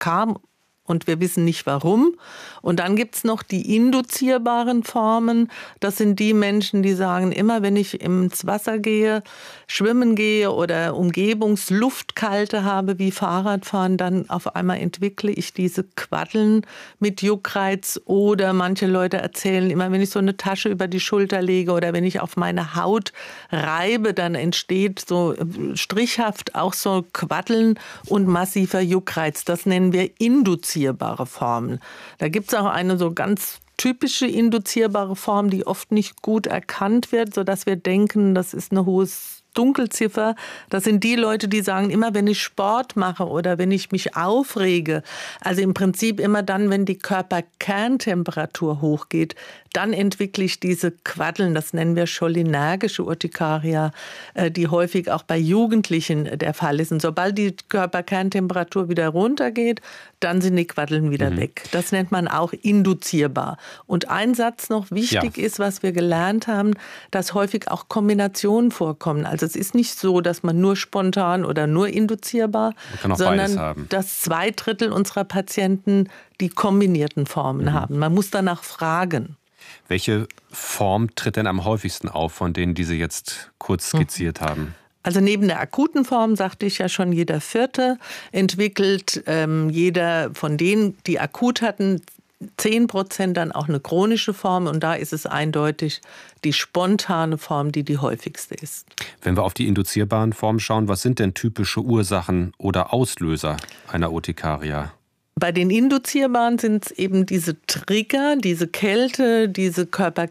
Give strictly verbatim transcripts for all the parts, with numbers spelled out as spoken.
kam. Und wir wissen nicht warum. Und dann gibt es noch die induzierbaren Formen. Das sind die Menschen, die sagen, immer wenn ich ins Wasser gehe, schwimmen gehe oder Umgebungsluftkalte habe wie Fahrradfahren, dann auf einmal entwickle ich diese Quaddeln mit Juckreiz. Oder manche Leute erzählen, immer wenn ich so eine Tasche über die Schulter lege oder wenn ich auf meine Haut reibe, dann entsteht so strichhaft auch so Quaddeln und massiver Juckreiz. Das nennen wir induzierbare Formen. Da gibt es auch eine so ganz typische induzierbare Form, die oft nicht gut erkannt wird, sodass wir denken, das ist eine hohe Dunkelziffer. Das sind die Leute, die sagen, immer wenn ich Sport mache oder wenn ich mich aufrege, also im Prinzip immer dann, wenn die Körperkerntemperatur hochgeht, dann entwickle ich diese Quaddeln, das nennen wir cholinergische Urtikaria, die häufig auch bei Jugendlichen der Fall ist. Und sobald die Körperkerntemperatur wieder runtergeht, dann sind die Quaddeln wieder mhm. weg. Das nennt man auch induzierbar. Und ein Satz noch wichtig ja. ist, was wir gelernt haben, dass häufig auch Kombinationen vorkommen. Also es ist nicht so, dass man nur spontan oder nur induzierbar, man kann auch sondern beides haben. Dass zwei Drittel unserer Patienten die kombinierten Formen mhm. haben. Man muss danach fragen. Welche Form tritt denn am häufigsten auf, von denen, die Sie jetzt kurz skizziert mhm. haben? Also neben der akuten Form, sagte ich ja schon, jeder Vierte entwickelt ähm, jeder von denen, die akut hatten, zehn Prozent dann auch eine chronische Form. Und da ist es eindeutig die spontane Form, die die häufigste ist. Wenn wir auf die induzierbaren Formen schauen, was sind denn typische Ursachen oder Auslöser einer Urtikaria? Bei den induzierbaren sind es eben diese Trigger, diese Kälte, diese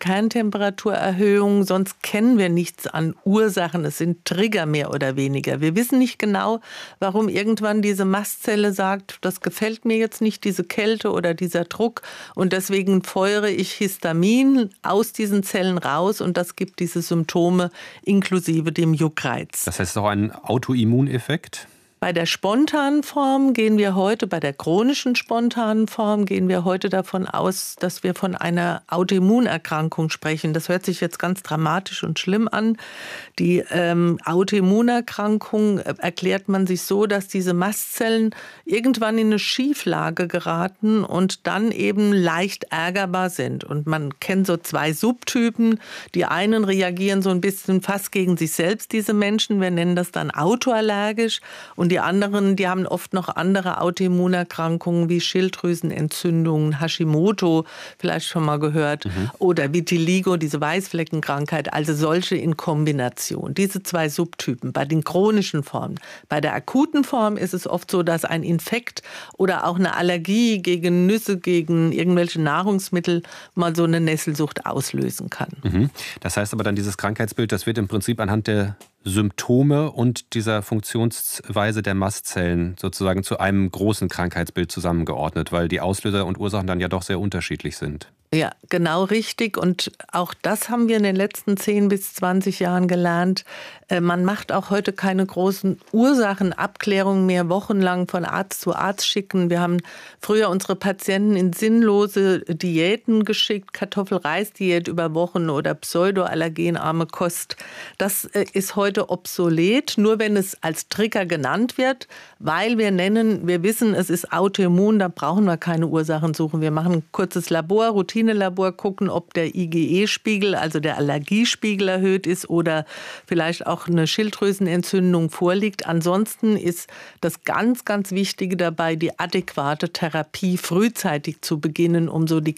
Körperkerntemperaturerhöhung. Sonst kennen wir nichts an Ursachen. Es sind Trigger mehr oder weniger. Wir wissen nicht genau, warum irgendwann diese Mastzelle sagt, das gefällt mir jetzt nicht, diese Kälte oder dieser Druck. Und deswegen feuere ich Histamin aus diesen Zellen raus und das gibt diese Symptome inklusive dem Juckreiz. Das heißt auch ein Autoimmuneffekt? Bei der spontanen Form gehen wir heute, bei der chronischen spontanen Form gehen wir heute davon aus, dass wir von einer Autoimmunerkrankung sprechen. Das hört sich jetzt ganz dramatisch und schlimm an. Die ähm, Autoimmunerkrankung erklärt man sich so, dass diese Mastzellen irgendwann in eine Schieflage geraten und dann eben leicht ärgerbar sind. Und man kennt so zwei Subtypen. Die einen reagieren so ein bisschen fast gegen sich selbst, diese Menschen. Wir nennen das dann autoallergisch. Und die anderen, die haben oft noch andere Autoimmunerkrankungen wie Schilddrüsenentzündungen, Hashimoto, vielleicht schon mal gehört, mhm. oder Vitiligo, diese Weißfleckenkrankheit, also solche in Kombination. Diese zwei Subtypen bei den chronischen Formen. Bei der akuten Form ist es oft so, dass ein Infekt oder auch eine Allergie gegen Nüsse, gegen irgendwelche Nahrungsmittel mal so eine Nesselsucht auslösen kann. Mhm. Das heißt aber dann, dieses Krankheitsbild, das wird im Prinzip anhand der Symptome und dieser Funktionsweise der Mastzellen sozusagen zu einem großen Krankheitsbild zusammengeordnet, weil die Auslöser und Ursachen dann ja doch sehr unterschiedlich sind. Ja, genau richtig. Und auch das haben wir in den letzten zehn bis zwanzig Jahren gelernt. Man macht auch heute keine großen Ursachenabklärungen mehr wochenlang von Arzt zu Arzt schicken. Wir haben früher unsere Patienten in sinnlose Diäten geschickt, Kartoffel-Reis-Diät über Wochen oder pseudoallergenarme Kost. Das ist heute obsolet, nur wenn es als Trigger genannt wird, weil wir nennen, wir wissen, es ist autoimmun, da brauchen wir keine Ursachen suchen. Wir machen ein kurzes Labor, Routinelabor, gucken, ob der I G E-Spiegel, also der Allergiespiegel erhöht ist oder vielleicht auch eine Schilddrüsenentzündung vorliegt. Ansonsten ist das ganz, ganz Wichtige dabei, die adäquate Therapie frühzeitig zu beginnen, um so die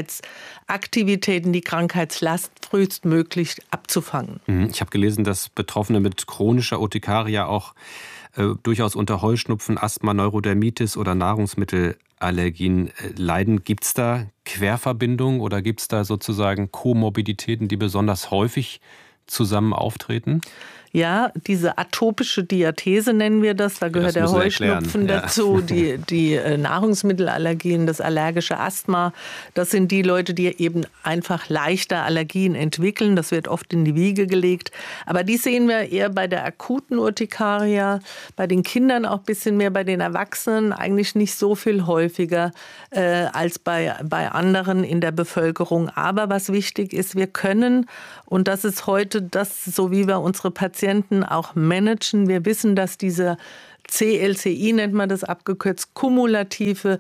Krankheitsaktivitäten, die Krankheitslast frühestmöglich abzufangen. Ich habe gelesen, dass Betroffene mit chronischer Urtikaria auch äh, durchaus unter Heuschnupfen, Asthma, Neurodermitis oder Nahrungsmittelallergien äh, leiden. Gibt es da Querverbindungen oder gibt es da sozusagen Komorbiditäten, die besonders häufig zusammen auftreten? Ja, diese atopische Diathese nennen wir das. Da gehört der Heuschnupfen ja. dazu, die, die Nahrungsmittelallergien, das allergische Asthma. Das sind die Leute, die eben einfach leichter Allergien entwickeln. Das wird oft in die Wiege gelegt. Aber die sehen wir eher bei der akuten Urtikaria, bei den Kindern auch ein bisschen mehr, bei den Erwachsenen eigentlich nicht so viel häufiger äh, als bei, bei anderen in der Bevölkerung. Aber was wichtig ist, wir können, und das ist heute das, so wie wir unsere Patienten auch managen. Wir wissen, dass diese C L C I nennt man das abgekürzt, kumulative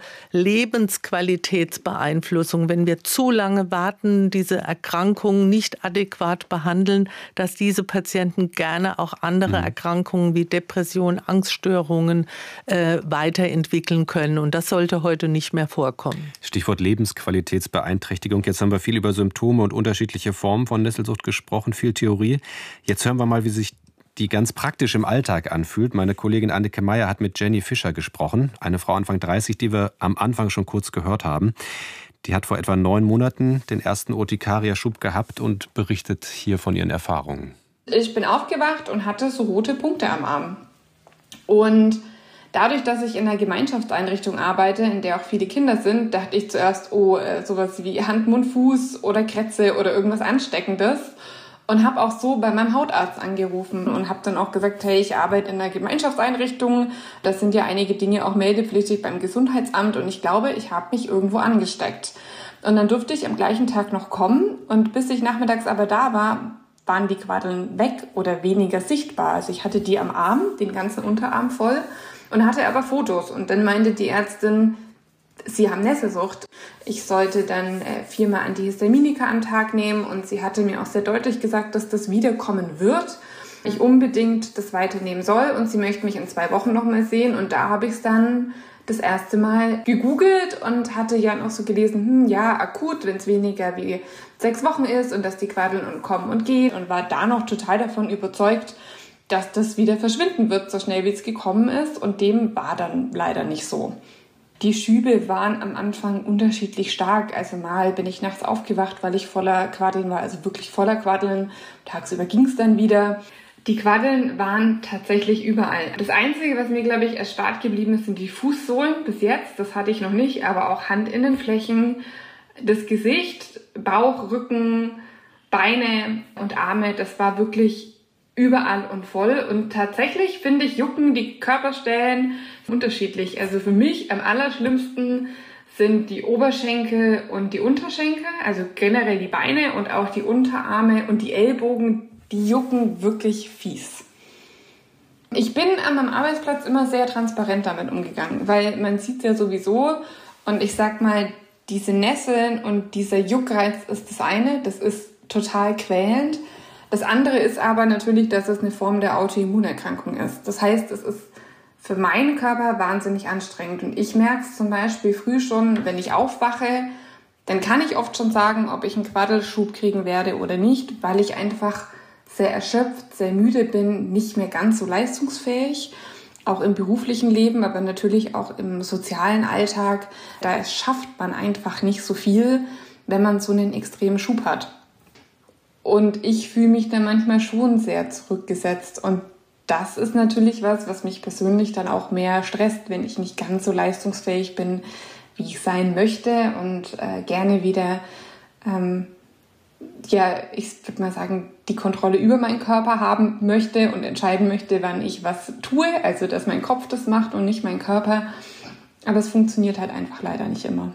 Lebensqualitätsbeeinflussung. Wenn wir zu lange warten, diese Erkrankungen nicht adäquat behandeln, dass diese Patienten gerne auch andere Erkrankungen wie Depression, Angststörungen äh, weiterentwickeln können. Und das sollte heute nicht mehr vorkommen. Stichwort Lebensqualitätsbeeinträchtigung. Jetzt haben wir viel über Symptome und unterschiedliche Formen von Nesselsucht gesprochen, viel Theorie. Jetzt hören wir mal, wie sich die ganz praktisch im Alltag anfühlt. Meine Kollegin Anneke Meyer hat mit Jenny Fischer gesprochen, eine Frau Anfang dreißig, die wir am Anfang schon kurz gehört haben. Die hat vor etwa neun Monaten den ersten Urtikaria-Schub gehabt und berichtet hier von ihren Erfahrungen. Ich bin aufgewacht und hatte so rote Punkte am Arm. Und dadurch, dass ich in einer Gemeinschaftseinrichtung arbeite, in der auch viele Kinder sind, dachte ich zuerst, oh, sowas wie Hand, Mund, Fuß oder Krätze oder irgendwas Ansteckendes. Und habe auch so bei meinem Hautarzt angerufen und habe dann auch gesagt, hey, ich arbeite in einer Gemeinschaftseinrichtung. Das sind ja einige Dinge auch meldepflichtig beim Gesundheitsamt und ich glaube, ich habe mich irgendwo angesteckt. Und dann durfte ich am gleichen Tag noch kommen und bis ich nachmittags aber da war, waren die Quaddeln weg oder weniger sichtbar. Also ich hatte die am Arm, den ganzen Unterarm voll und hatte aber Fotos. Und dann meinte die Ärztin, Sie haben Nesselsucht. Ich sollte dann äh, viermal Antihistaminika am Tag nehmen und sie hatte mir auch sehr deutlich gesagt, dass das wiederkommen wird. Ich unbedingt das weiternehmen soll und sie möchte mich in zwei Wochen nochmal sehen. Und da habe ich es dann das erste Mal gegoogelt und hatte ja noch so gelesen, hm, ja, akut, wenn es weniger wie sechs Wochen ist und dass die Quaddeln kommen und gehen und war da noch total davon überzeugt, dass das wieder verschwinden wird, so schnell wie es gekommen ist. Und dem war dann leider nicht so. Die Schübe waren am Anfang unterschiedlich stark. Also mal bin ich nachts aufgewacht, weil ich voller Quaddeln war, also wirklich voller Quaddeln. Tagsüber ging es dann wieder. Die Quaddeln waren tatsächlich überall. Das Einzige, was mir, glaube ich, erstarrt geblieben ist, sind die Fußsohlen bis jetzt. Das hatte ich noch nicht, aber auch Handinnenflächen, das Gesicht, Bauch, Rücken, Beine und Arme. Das war wirklich überall und voll. Und tatsächlich, finde ich, jucken die Körperstellen unterschiedlich. Also für mich am allerschlimmsten sind die Oberschenkel und die Unterschenkel, also generell die Beine und auch die Unterarme und die Ellbogen, die jucken wirklich fies. Ich bin an meinem Arbeitsplatz immer sehr transparent damit umgegangen, weil man sieht es ja sowieso und ich sag mal, diese Nesseln und dieser Juckreiz ist das eine, das ist total quälend. Das andere ist aber natürlich, dass es eine Form der Autoimmunerkrankung ist. Das heißt, es ist für meinen Körper wahnsinnig anstrengend. Und ich merke es zum Beispiel früh schon, wenn ich aufwache, dann kann ich oft schon sagen, ob ich einen Quaddelschub kriegen werde oder nicht, weil ich einfach sehr erschöpft, sehr müde bin, nicht mehr ganz so leistungsfähig, auch im beruflichen Leben, aber natürlich auch im sozialen Alltag. Da schafft man einfach nicht so viel, wenn man so einen extremen Schub hat. Und ich fühle mich dann manchmal schon sehr zurückgesetzt. Und das ist natürlich was, was mich persönlich dann auch mehr stresst, wenn ich nicht ganz so leistungsfähig bin, wie ich sein möchte und äh, gerne wieder, ähm, ja, ich würde mal sagen, die Kontrolle über meinen Körper haben möchte und entscheiden möchte, wann ich was tue. Also, dass mein Kopf das macht und nicht mein Körper. Aber es funktioniert halt einfach leider nicht immer.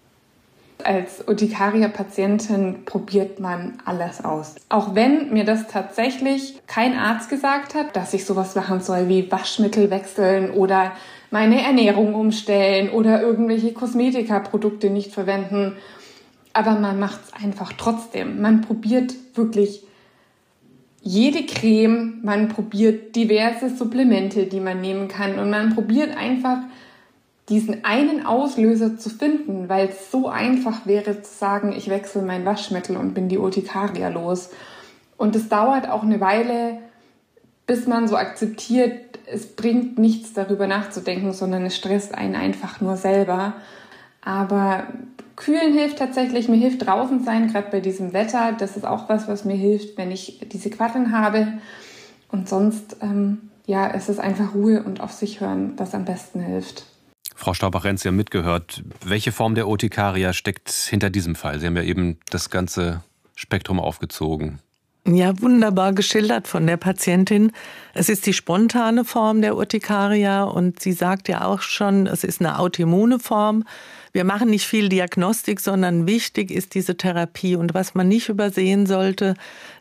Als Urtikaria-Patientin probiert man alles aus. Auch wenn mir das tatsächlich kein Arzt gesagt hat, dass ich sowas machen soll wie Waschmittel wechseln oder meine Ernährung umstellen oder irgendwelche Kosmetikaprodukte nicht verwenden. Aber man macht es einfach trotzdem. Man probiert wirklich jede Creme, man probiert diverse Supplemente, die man nehmen kann und man probiert einfach diesen einen Auslöser zu finden, weil es so einfach wäre zu sagen, ich wechsle mein Waschmittel und bin die Urtikaria los. Und es dauert auch eine Weile, bis man so akzeptiert, es bringt nichts darüber nachzudenken, sondern es stresst einen einfach nur selber. Aber kühlen hilft tatsächlich, mir hilft draußen sein, gerade bei diesem Wetter. Das ist auch was, was mir hilft, wenn ich diese Quaddeln habe. Und sonst, ähm, ja, es ist einfach Ruhe und auf sich hören, was am besten hilft. Frau Stauber-Renz, Sie haben mitgehört. Welche Form der Urtikaria steckt hinter diesem Fall? Sie haben ja eben das ganze Spektrum aufgezogen. Ja, wunderbar geschildert von der Patientin. Es ist die spontane Form der Urtikaria und sie sagt ja auch schon, es ist eine autoimmune Form. Wir machen nicht viel Diagnostik, sondern wichtig ist diese Therapie. Und was man nicht übersehen sollte,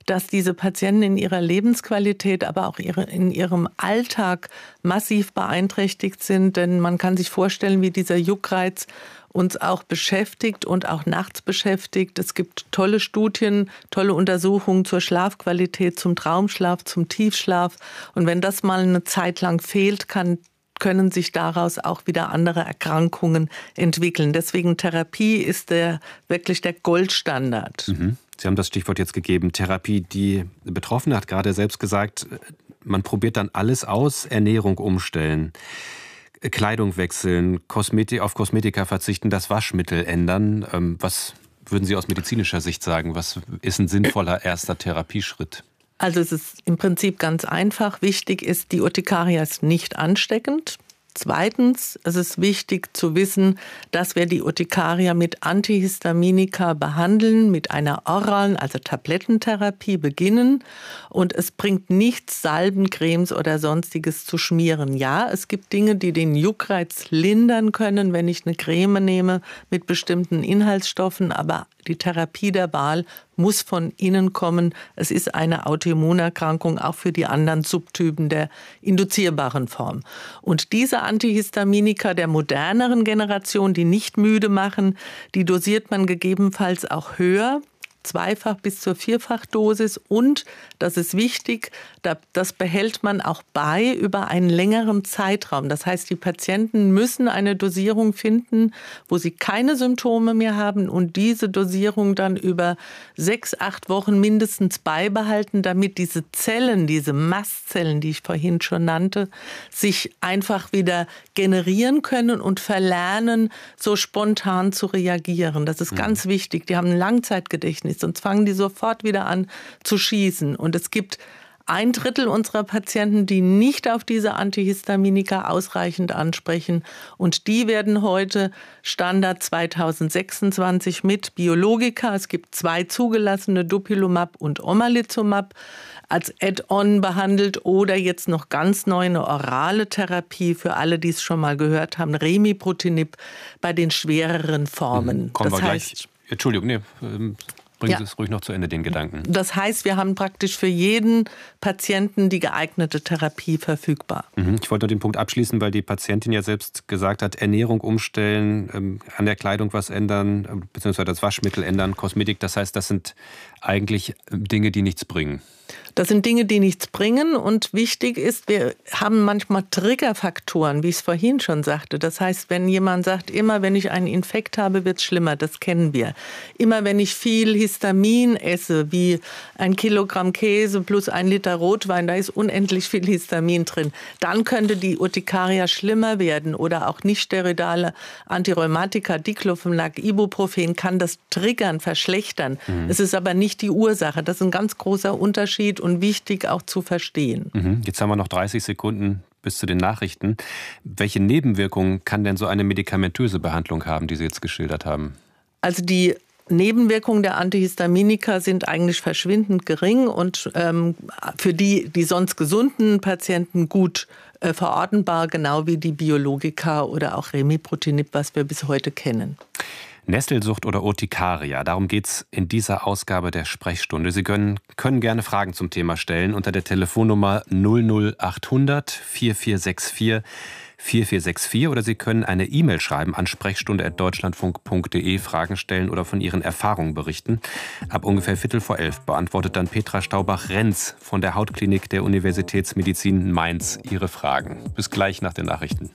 dass diese Patienten in ihrer Lebensqualität, aber auch ihre, in ihrem Alltag massiv beeinträchtigt sind. Denn man kann sich vorstellen, wie dieser Juckreiz uns auch beschäftigt und auch nachts beschäftigt. Es gibt tolle Studien, tolle Untersuchungen zur Schlafqualität, zum Traumschlaf, zum Tiefschlaf. Und wenn das mal eine Zeit lang fehlt, kann können sich daraus auch wieder andere Erkrankungen entwickeln. Deswegen Therapie ist der, wirklich der Goldstandard. Mhm. Sie haben das Stichwort jetzt gegeben, Therapie. Die Betroffene hat gerade selbst gesagt, man probiert dann alles aus, Ernährung umstellen, Kleidung wechseln, Kosmetik, auf Kosmetika verzichten, das Waschmittel ändern. Was würden Sie aus medizinischer Sicht sagen? Was ist ein sinnvoller erster Therapieschritt? Also es ist im Prinzip ganz einfach. Wichtig ist, die Urtikaria ist nicht ansteckend. Zweitens, es ist wichtig zu wissen, dass wir die Urtikaria mit Antihistaminika behandeln, mit einer oralen, also Tablettentherapie beginnen. Und es bringt nichts, Salben, Cremes oder Sonstiges zu schmieren. Ja, es gibt Dinge, die den Juckreiz lindern können, wenn ich eine Creme nehme mit bestimmten Inhaltsstoffen. Aber die Therapie der Wahl muss von innen kommen. Es ist eine Autoimmunerkrankung, auch für die anderen Subtypen der induzierbaren Form. Und diese Antihistaminika der moderneren Generation, die nicht müde machen, die dosiert man gegebenenfalls auch höher. Zweifach bis zur Vierfachdosis. Und, das ist wichtig, das behält man auch bei über einen längeren Zeitraum. Das heißt, die Patienten müssen eine Dosierung finden, wo sie keine Symptome mehr haben und diese Dosierung dann über sechs, acht Wochen mindestens beibehalten, damit diese Zellen, diese Mastzellen, die ich vorhin schon nannte, sich einfach wieder generieren können und verlernen, so spontan zu reagieren. Das ist ganz wichtig. Die haben ein Langzeitgedächtnis. Sonst fangen die sofort wieder an zu schießen. Und es gibt ein Drittel unserer Patienten, die nicht auf diese Antihistaminika ausreichend ansprechen. Und die werden heute Standard zweitausendsechsundzwanzig mit Biologika, es gibt zwei zugelassene, Dupilumab und Omalizumab, als Add-on behandelt oder jetzt noch ganz neu eine orale Therapie für alle, die es schon mal gehört haben, Remiprotinib bei den schwereren Formen. Mhm. Kommen das wir heißt, gleich. Entschuldigung, nee. Ähm Bringen Sie ja. es ruhig noch zu Ende, den Gedanken. Das heißt, wir haben praktisch für jeden Patienten die geeignete Therapie verfügbar. Mhm. Ich wollte noch den Punkt abschließen, weil die Patientin ja selbst gesagt hat, Ernährung umstellen, ähm, an der Kleidung was ändern, äh, beziehungsweise das Waschmittel ändern, Kosmetik. Das heißt, das sind eigentlich Dinge, die nichts bringen. Das sind Dinge, die nichts bringen. Und wichtig ist, wir haben manchmal Triggerfaktoren, wie ich es vorhin schon sagte. Das heißt, wenn jemand sagt, immer wenn ich einen Infekt habe, wird es schlimmer, das kennen wir. Immer wenn ich viel Histamin esse, wie ein Kilogramm Käse plus ein Liter Rotwein, da ist unendlich viel Histamin drin, dann könnte die Urtikaria schlimmer werden. Oder auch nicht steroidale Antirheumatika, Diclofenac, Ibuprofen kann das triggern, verschlechtern. Mhm. Es ist aber nicht die Ursache. Das ist ein ganz großer Unterschied und wichtig auch zu verstehen. Mhm. Jetzt haben wir noch dreißig Sekunden bis zu den Nachrichten. Welche Nebenwirkungen kann denn so eine medikamentöse Behandlung haben, die Sie jetzt geschildert haben? Also die Nebenwirkungen der Antihistaminika sind eigentlich verschwindend gering und ähm, für die, die sonst gesunden Patienten gut äh, verortenbar, genau wie die Biologika oder auch Remiprotinib, was wir bis heute kennen. Nestelsucht oder Urtikaria, darum geht's in dieser Ausgabe der Sprechstunde. Sie können, können gerne Fragen zum Thema stellen unter der Telefonnummer null null achthundert vierundvierzig vierundvierzig vierundvierzig oder Sie können eine E-Mail schreiben an sprechstunde at deutschlandfunk punkt de, Fragen stellen oder von Ihren Erfahrungen berichten. Ab ungefähr Viertel vor elf beantwortet dann Petra Staubach-Renz von der Hautklinik der Universitätsmedizin Mainz Ihre Fragen. Bis gleich nach den Nachrichten.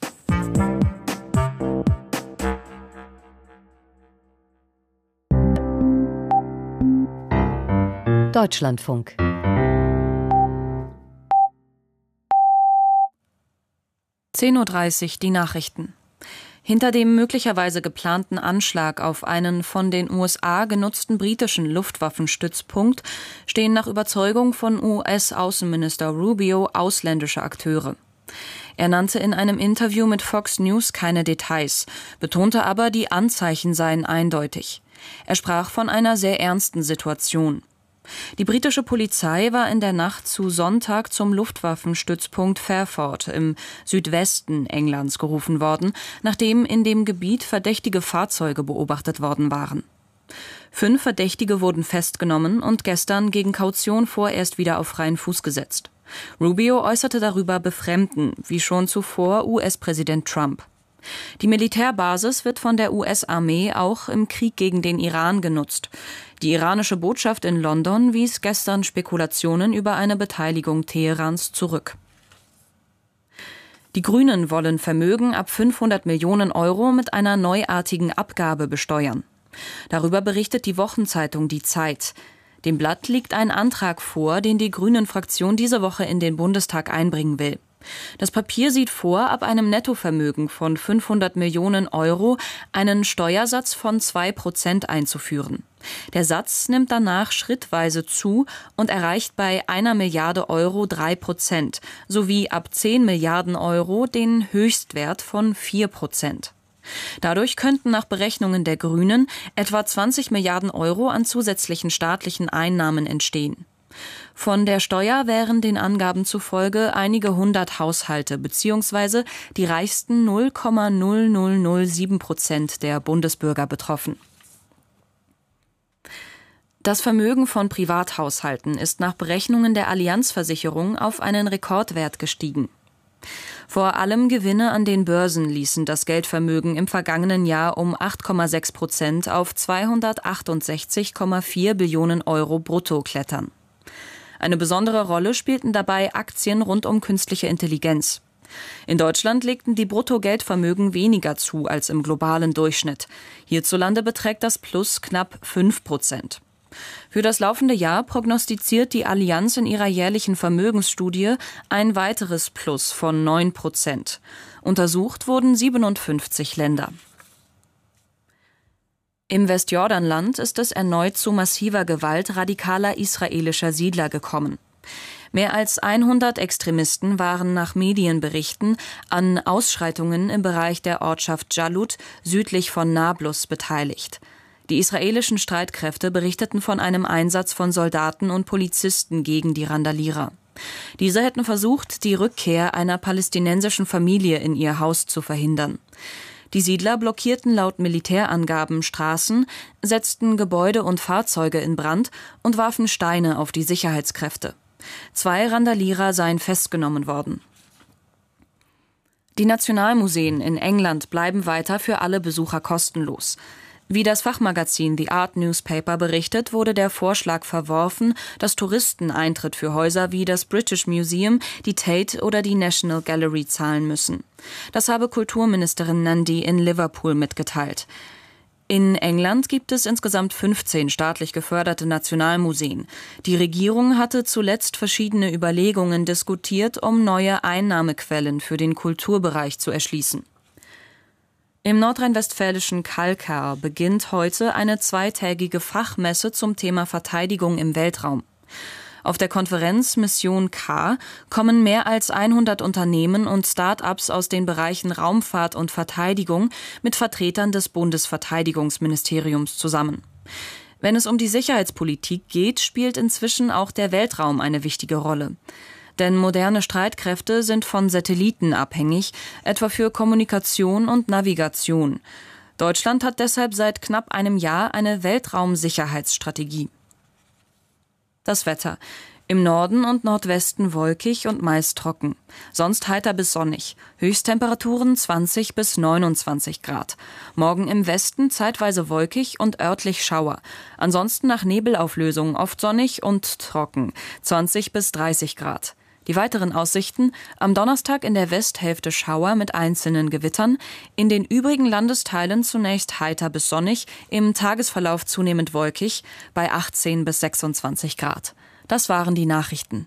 Deutschlandfunk. zehn Uhr dreißig, die Nachrichten. Hinter dem möglicherweise geplanten Anschlag auf einen von den U S A genutzten britischen Luftwaffenstützpunkt stehen nach Überzeugung von U S-Außenminister Rubio ausländische Akteure. Er nannte in einem Interview mit Fox News keine Details, betonte aber, die Anzeichen seien eindeutig. Er sprach von einer sehr ernsten Situation. Die britische Polizei war in der Nacht zu Sonntag zum Luftwaffenstützpunkt Fairford im Südwesten Englands gerufen worden, nachdem in dem Gebiet verdächtige Fahrzeuge beobachtet worden waren. Fünf Verdächtige wurden festgenommen und gestern gegen Kaution vorerst wieder auf freien Fuß gesetzt. Rubio äußerte darüber Befremden, wie schon zuvor U S-Präsident Trump. Die Militärbasis wird von der U S-Armee auch im Krieg gegen den Iran genutzt. Die iranische Botschaft in London wies gestern Spekulationen über eine Beteiligung Teherans zurück. Die Grünen wollen Vermögen ab fünfhundert Millionen Euro mit einer neuartigen Abgabe besteuern. Darüber berichtet die Wochenzeitung Die Zeit. Dem Blatt liegt ein Antrag vor, den die Grünen-Fraktion diese Woche in den Bundestag einbringen will. Das Papier sieht vor, ab einem Nettovermögen von fünfhundert Millionen Euro einen Steuersatz von zwei Prozent einzuführen. Der Satz nimmt danach schrittweise zu und erreicht bei einer Milliarde Euro drei Prozent sowie ab zehn Milliarden Euro den Höchstwert von vier Prozent. Dadurch könnten nach Berechnungen der Grünen etwa zwanzig Milliarden Euro an zusätzlichen staatlichen Einnahmen entstehen. Von der Steuer wären den Angaben zufolge einige hundert Haushalte bzw. die reichsten null Komma null null null sieben Prozent der Bundesbürger betroffen. Das Vermögen von Privathaushalten ist nach Berechnungen der Allianz-Versicherung auf einen Rekordwert gestiegen. Vor allem Gewinne an den Börsen ließen das Geldvermögen im vergangenen Jahr um acht Komma sechs Prozent auf zweihundertachtundsechzig Komma vier Billionen Euro brutto klettern. Eine besondere Rolle spielten dabei Aktien rund um künstliche Intelligenz. In Deutschland legten die Bruttogeldvermögen weniger zu als im globalen Durchschnitt. Hierzulande beträgt das Plus knapp fünf Prozent. Für das laufende Jahr prognostiziert die Allianz in ihrer jährlichen Vermögensstudie ein weiteres Plus von neun Prozent. Untersucht wurden siebenundfünfzig Länder. Im Westjordanland ist es erneut zu massiver Gewalt radikaler israelischer Siedler gekommen. Mehr als hundert Extremisten waren nach Medienberichten an Ausschreitungen im Bereich der Ortschaft Jalut südlich von Nablus beteiligt. Die israelischen Streitkräfte berichteten von einem Einsatz von Soldaten und Polizisten gegen die Randalierer. Diese hätten versucht, die Rückkehr einer palästinensischen Familie in ihr Haus zu verhindern. Die Siedler blockierten laut Militärangaben Straßen, setzten Gebäude und Fahrzeuge in Brand und warfen Steine auf die Sicherheitskräfte. Zwei Randalierer seien festgenommen worden. Die Nationalmuseen in England bleiben weiter für alle Besucher kostenlos. Wie das Fachmagazin The Art Newspaper berichtet, wurde der Vorschlag verworfen, dass Touristen Eintritt für Häuser wie das British Museum, die Tate oder die National Gallery zahlen müssen. Das habe Kulturministerin Nandy in Liverpool mitgeteilt. In England gibt es insgesamt fünfzehn staatlich geförderte Nationalmuseen. Die Regierung hatte zuletzt verschiedene Überlegungen diskutiert, um neue Einnahmequellen für den Kulturbereich zu erschließen. Im nordrhein-westfälischen Kalkar beginnt heute eine zweitägige Fachmesse zum Thema Verteidigung im Weltraum. Auf der Konferenz Mission K kommen mehr als hundert Unternehmen und Start-ups aus den Bereichen Raumfahrt und Verteidigung mit Vertretern des Bundesverteidigungsministeriums zusammen. Wenn es um die Sicherheitspolitik geht, spielt inzwischen auch der Weltraum eine wichtige Rolle. Denn moderne Streitkräfte sind von Satelliten abhängig, etwa für Kommunikation und Navigation. Deutschland hat deshalb seit knapp einem Jahr eine Weltraumsicherheitsstrategie. Das Wetter. Im Norden und Nordwesten wolkig und meist trocken. Sonst heiter bis sonnig. Höchsttemperaturen zwanzig bis neunundzwanzig Grad. Morgen im Westen zeitweise wolkig und örtlich Schauer. Ansonsten nach Nebelauflösung oft sonnig und trocken. zwanzig bis dreißig Grad. Die weiteren Aussichten: am Donnerstag in der Westhälfte Schauer mit einzelnen Gewittern, in den übrigen Landesteilen zunächst heiter bis sonnig, im Tagesverlauf zunehmend wolkig, bei achtzehn bis sechsundzwanzig Grad. Das waren die Nachrichten.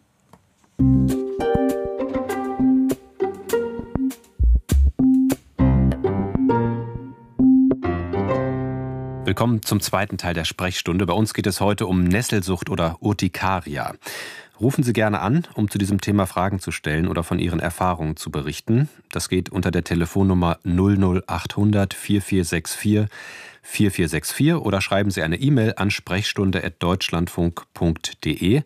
Willkommen zum zweiten Teil der Sprechstunde. Bei uns geht es heute um Nesselsucht oder Urtikaria. Rufen Sie gerne an, um zu diesem Thema Fragen zu stellen oder von Ihren Erfahrungen zu berichten. Das geht unter der Telefonnummer null null achthundert vierundvierzig vierundvierzig vierundvierzig sechsundvierzig oder schreiben Sie eine E-Mail an sprechstunde at deutschlandfunk punkt de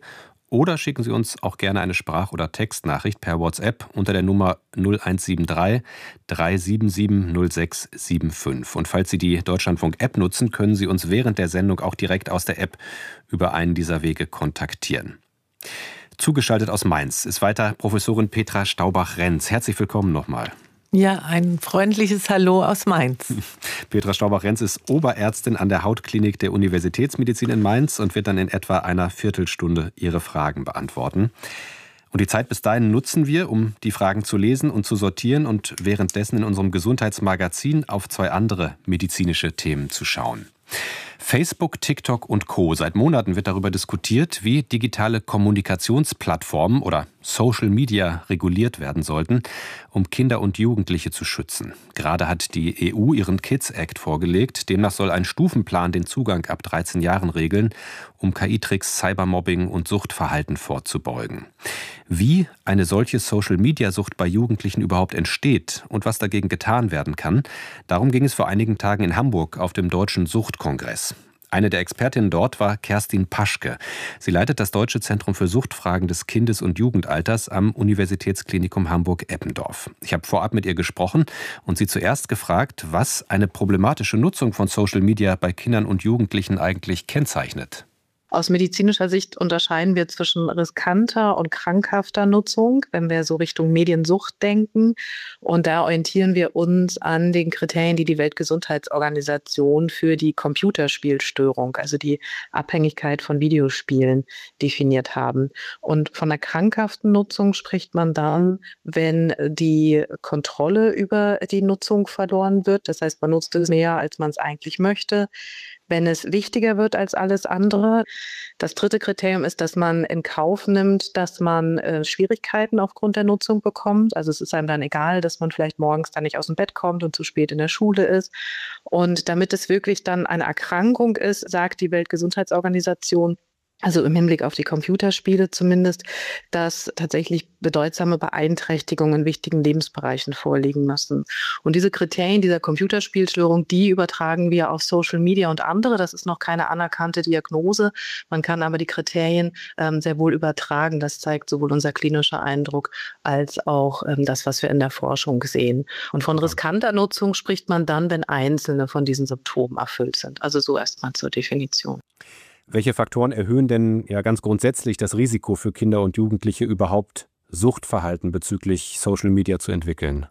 oder schicken Sie uns auch gerne eine Sprach- oder Textnachricht per WhatsApp unter der Nummer null eins sieben drei, drei sieben sieben, null sechs sieben fünf. Und falls Sie die Deutschlandfunk-App nutzen, können Sie uns während der Sendung auch direkt aus der App über einen dieser Wege kontaktieren. Zugeschaltet aus Mainz ist weiter Professorin Petra Staubach-Renz. Herzlich willkommen nochmal. Ja, ein freundliches Hallo aus Mainz. Petra Staubach-Renz ist Oberärztin an der Hautklinik der Universitätsmedizin in Mainz und wird dann in etwa einer Viertelstunde Ihre Fragen beantworten. Und die Zeit bis dahin nutzen wir, um die Fragen zu lesen und zu sortieren und währenddessen in unserem Gesundheitsmagazin auf zwei andere medizinische Themen zu schauen. Facebook, TikTok und Co. Seit Monaten wird darüber diskutiert, wie digitale Kommunikationsplattformen oder Social Media reguliert werden sollten, um Kinder und Jugendliche zu schützen. Gerade hat die E U ihren Kids Act vorgelegt. Demnach soll ein Stufenplan den Zugang ab dreizehn Jahren regeln, um K I-Tricks, Cybermobbing und Suchtverhalten vorzubeugen. Wie eine solche Social-Media-Sucht bei Jugendlichen überhaupt entsteht und was dagegen getan werden kann, darum ging es vor einigen Tagen in Hamburg auf dem Deutschen Suchtkongress. Eine der Expertinnen dort war Kerstin Paschke. Sie leitet das Deutsche Zentrum für Suchtfragen des Kindes- und Jugendalters am Universitätsklinikum Hamburg-Eppendorf. Ich habe vorab mit ihr gesprochen und sie zuerst gefragt, was eine problematische Nutzung von Social Media bei Kindern und Jugendlichen eigentlich kennzeichnet. Aus medizinischer Sicht unterscheiden wir zwischen riskanter und krankhafter Nutzung, wenn wir so Richtung Mediensucht denken. Und da orientieren wir uns an den Kriterien, die die Weltgesundheitsorganisation für die Computerspielstörung, also die Abhängigkeit von Videospielen, definiert haben. Und von einer krankhaften Nutzung spricht man dann, wenn die Kontrolle über die Nutzung verloren wird. Das heißt, man nutzt es mehr, als man es eigentlich möchte. Wenn es wichtiger wird als alles andere. Das dritte Kriterium ist, dass man in Kauf nimmt, dass man äh, Schwierigkeiten aufgrund der Nutzung bekommt. Also es ist einem dann egal, dass man vielleicht morgens dann nicht aus dem Bett kommt und zu spät in der Schule ist. Und damit es wirklich dann eine Erkrankung ist, sagt die Weltgesundheitsorganisation, also im Hinblick auf die Computerspiele zumindest, dass tatsächlich bedeutsame Beeinträchtigungen in wichtigen Lebensbereichen vorliegen müssen. Und diese Kriterien dieser Computerspielstörung, die übertragen wir auf Social Media und andere. Das ist noch keine anerkannte Diagnose. Man kann aber die Kriterien ähm, sehr wohl übertragen. Das zeigt sowohl unser klinischer Eindruck als auch ähm, das, was wir in der Forschung sehen. Und von riskanter Nutzung spricht man dann, wenn einzelne von diesen Symptomen erfüllt sind. Also so erstmal zur Definition. Welche Faktoren erhöhen denn ja ganz grundsätzlich das Risiko für Kinder und Jugendliche, überhaupt Suchtverhalten bezüglich Social Media zu entwickeln?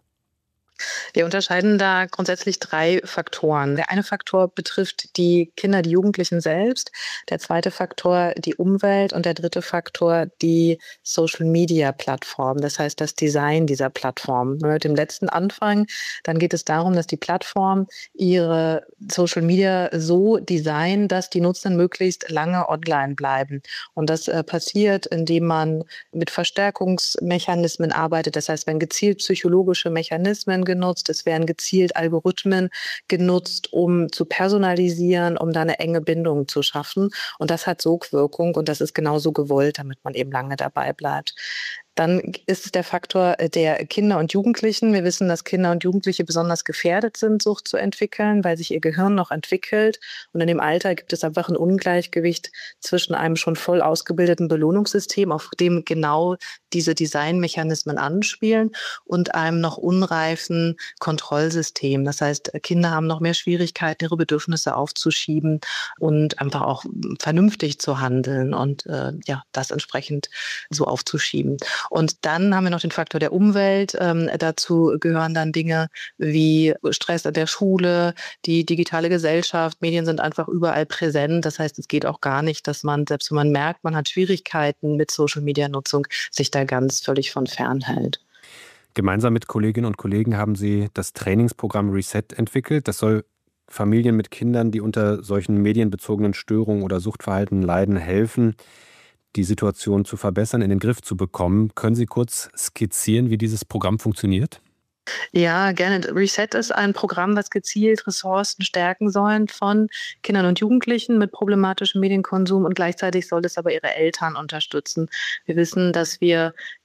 Wir unterscheiden da grundsätzlich drei Faktoren. Der eine Faktor betrifft die Kinder, die Jugendlichen selbst, der zweite Faktor die Umwelt und der dritte Faktor die Social-Media-Plattform, das heißt das Design dieser Plattform. Mit dem letzten Anfang, dann geht es darum, dass die Plattform ihre Social-Media so designen, dass die Nutzer möglichst lange online bleiben. Und das äh, passiert, indem man mit Verstärkungsmechanismen arbeitet, das heißt, wenn gezielt psychologische Mechanismen genutzt, es werden gezielt Algorithmen genutzt, um zu personalisieren, um da eine enge Bindung zu schaffen. Und das hat Sogwirkung und das ist genauso gewollt, damit man eben lange dabei bleibt. Dann ist es der Faktor der Kinder und Jugendlichen. Wir wissen, dass Kinder und Jugendliche besonders gefährdet sind, Sucht zu entwickeln, weil sich ihr Gehirn noch entwickelt. Und in dem Alter gibt es einfach ein Ungleichgewicht zwischen einem schon voll ausgebildeten Belohnungssystem, auf dem genau diese Designmechanismen anspielen, und einem noch unreifen Kontrollsystem. Das heißt, Kinder haben noch mehr Schwierigkeiten, ihre Bedürfnisse aufzuschieben und einfach auch vernünftig zu handeln und äh, ja, das entsprechend so aufzuschieben. Und dann haben wir noch den Faktor der Umwelt. Ähm, dazu gehören dann Dinge wie Stress in der Schule, die digitale Gesellschaft. Medien sind einfach überall präsent. Das heißt, es geht auch gar nicht, dass man, selbst wenn man merkt, man hat Schwierigkeiten mit Social-Media-Nutzung, sich da ganz völlig von fernhält. Gemeinsam mit Kolleginnen und Kollegen haben Sie das Trainingsprogramm Reset entwickelt. Das soll Familien mit Kindern, die unter solchen medienbezogenen Störungen oder Suchtverhalten leiden, helfen, die Situation zu verbessern, in den Griff zu bekommen. Können Sie kurz skizzieren, wie dieses Programm funktioniert? Ja, gerne. Reset ist ein Programm, was gezielt Ressourcen stärken soll von Kindern und Jugendlichen mit problematischem Medienkonsum, und gleichzeitig soll es aber ihre Eltern unterstützen. Wir wissen, dass wir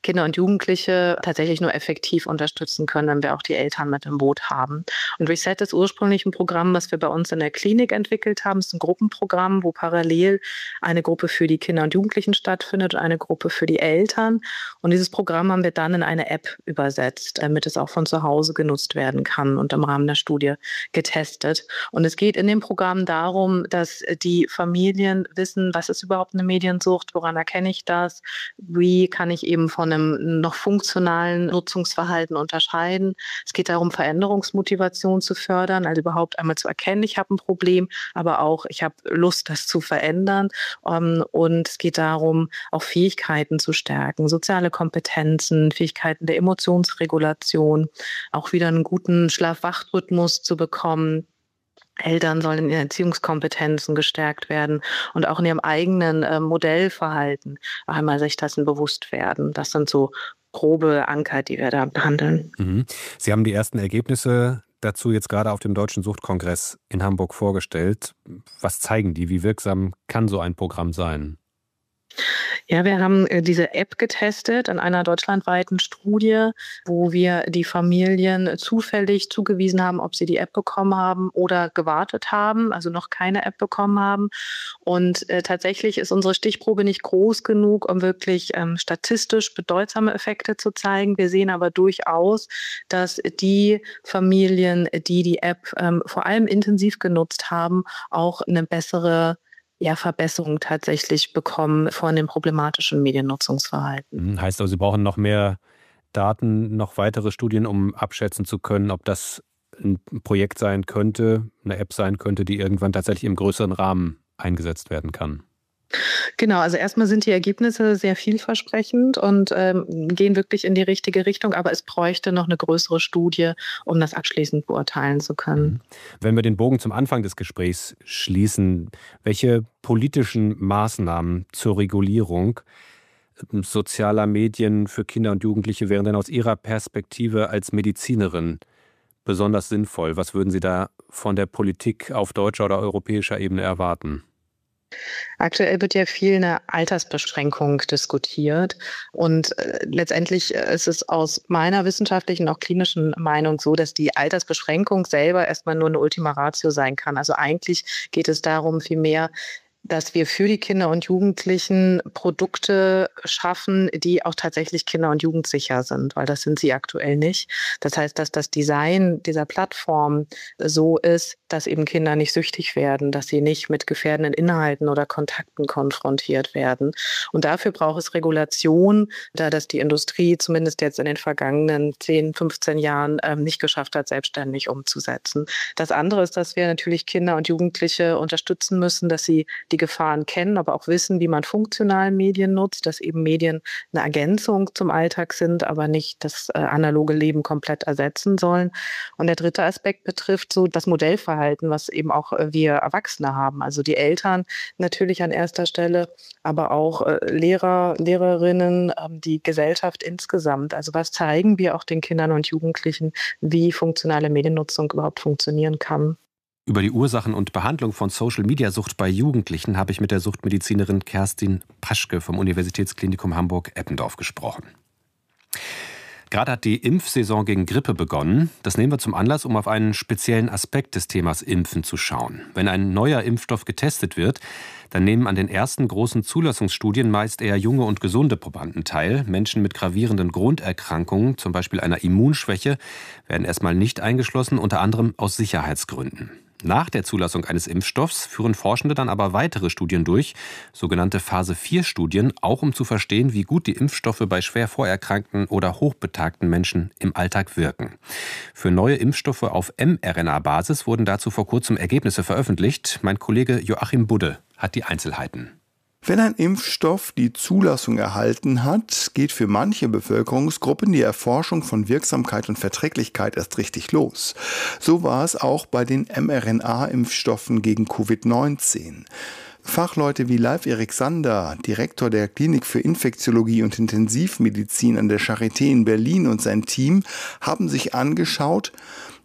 Kinder und Jugendliche tatsächlich nur effektiv unterstützen können, wenn wir auch die Eltern mit im Boot haben. Und Reset ist ursprünglich ein Programm, was wir bei uns in der Klinik entwickelt haben. Es ist ein Gruppenprogramm, wo parallel eine Gruppe für die Kinder und Jugendlichen stattfindet und eine Gruppe für die Eltern. Und dieses Programm haben wir dann in eine App übersetzt, damit es auch von zu Hause genutzt werden kann und im Rahmen der Studie getestet. Und es geht in dem Programm darum, dass die Familien wissen, was ist überhaupt eine Mediensucht, woran erkenne ich das, wie kann ich eben von einem noch funktionalen Nutzungsverhalten unterscheiden. Es geht darum, Veränderungsmotivation zu fördern, also überhaupt einmal zu erkennen, ich habe ein Problem, aber auch, ich habe Lust, das zu verändern. Und es geht darum, auch Fähigkeiten zu stärken, soziale Kompetenzen, Fähigkeiten der Emotionsregulation, auch wieder einen guten Schlaf-Wach-Rhythmus zu bekommen. Eltern sollen in ihren Erziehungskompetenzen gestärkt werden und auch in ihrem eigenen äh, Modellverhalten einmal sich dessen bewusst werden. Das sind so grobe Anker, die wir da behandeln. Mhm. Sie haben die ersten Ergebnisse dazu jetzt gerade auf dem Deutschen Suchtkongress in Hamburg vorgestellt. Was zeigen die? Wie wirksam kann so ein Programm sein? Ja, wir haben diese App getestet in einer deutschlandweiten Studie, wo wir die Familien zufällig zugewiesen haben, ob sie die App bekommen haben oder gewartet haben, also noch keine App bekommen haben. Und äh, tatsächlich ist unsere Stichprobe nicht groß genug, um wirklich ähm, statistisch bedeutsame Effekte zu zeigen. Wir sehen aber durchaus, dass die Familien, die die App ähm, vor allem intensiv genutzt haben, auch eine bessere ja, Verbesserung tatsächlich bekommen von dem problematischen Mediennutzungsverhalten. Heißt also, Sie brauchen noch mehr Daten, noch weitere Studien, um abschätzen zu können, ob das ein Projekt sein könnte, eine App sein könnte, die irgendwann tatsächlich im größeren Rahmen eingesetzt werden kann. Genau, also erstmal sind die Ergebnisse sehr vielversprechend und ähm, gehen wirklich in die richtige Richtung, aber es bräuchte noch eine größere Studie, um das abschließend beurteilen zu können. Wenn wir den Bogen zum Anfang des Gesprächs schließen, welche politischen Maßnahmen zur Regulierung sozialer Medien für Kinder und Jugendliche wären denn aus Ihrer Perspektive als Medizinerin besonders sinnvoll? Was würden Sie da von der Politik auf deutscher oder europäischer Ebene erwarten? Aktuell wird ja viel eine Altersbeschränkung diskutiert und äh, letztendlich ist es aus meiner wissenschaftlichen, auch klinischen Meinung so, dass die Altersbeschränkung selber erstmal nur eine Ultima Ratio sein kann. Also eigentlich geht es darum, vielmehr, dass wir für die Kinder und Jugendlichen Produkte schaffen, die auch tatsächlich kinder- und jugendsicher sind, weil das sind sie aktuell nicht. Das heißt, dass das Design dieser Plattform so ist, dass eben Kinder nicht süchtig werden, dass sie nicht mit gefährdenden Inhalten oder Kontakten konfrontiert werden. Und dafür braucht es Regulation, da das die Industrie zumindest jetzt in den vergangenen zehn, fünfzehn Jahren ähm, nicht geschafft hat, selbstständig umzusetzen. Das andere ist, dass wir natürlich Kinder und Jugendliche unterstützen müssen, dass sie die Gefahren kennen, aber auch wissen, wie man funktional Medien nutzt, dass eben Medien eine Ergänzung zum Alltag sind, aber nicht das äh, analoge Leben komplett ersetzen sollen. Und der dritte Aspekt betrifft so das Modellverhalten, was eben auch äh, wir Erwachsene haben. Also die Eltern natürlich an erster Stelle, aber auch äh, Lehrer, Lehrerinnen, äh, die Gesellschaft insgesamt. Also was zeigen wir auch den Kindern und Jugendlichen, wie funktionale Mediennutzung überhaupt funktionieren kann? Über die Ursachen und Behandlung von Social-Media-Sucht bei Jugendlichen habe ich mit der Suchtmedizinerin Kerstin Paschke vom Universitätsklinikum Hamburg-Eppendorf gesprochen. Gerade hat die Impfsaison gegen Grippe begonnen. Das nehmen wir zum Anlass, um auf einen speziellen Aspekt des Themas Impfen zu schauen. Wenn ein neuer Impfstoff getestet wird, dann nehmen an den ersten großen Zulassungsstudien meist eher junge und gesunde Probanden teil. Menschen mit gravierenden Grunderkrankungen, zum Beispiel einer Immunschwäche, werden erstmal nicht eingeschlossen, unter anderem aus Sicherheitsgründen. Nach der Zulassung eines Impfstoffs führen Forschende dann aber weitere Studien durch, sogenannte Phase vier Studien, auch um zu verstehen, wie gut die Impfstoffe bei schwer vorerkrankten oder hochbetagten Menschen im Alltag wirken. Für neue Impfstoffe auf mRNA-Basis wurden dazu vor kurzem Ergebnisse veröffentlicht. Mein Kollege Joachim Budde hat die Einzelheiten. Wenn ein Impfstoff die Zulassung erhalten hat, geht für manche Bevölkerungsgruppen die Erforschung von Wirksamkeit und Verträglichkeit erst richtig los. So war es auch bei den mRNA-Impfstoffen gegen Covid neunzehn. Fachleute wie Leif Erik Sander, Direktor der Klinik für Infektiologie und Intensivmedizin an der Charité in Berlin und sein Team haben sich angeschaut,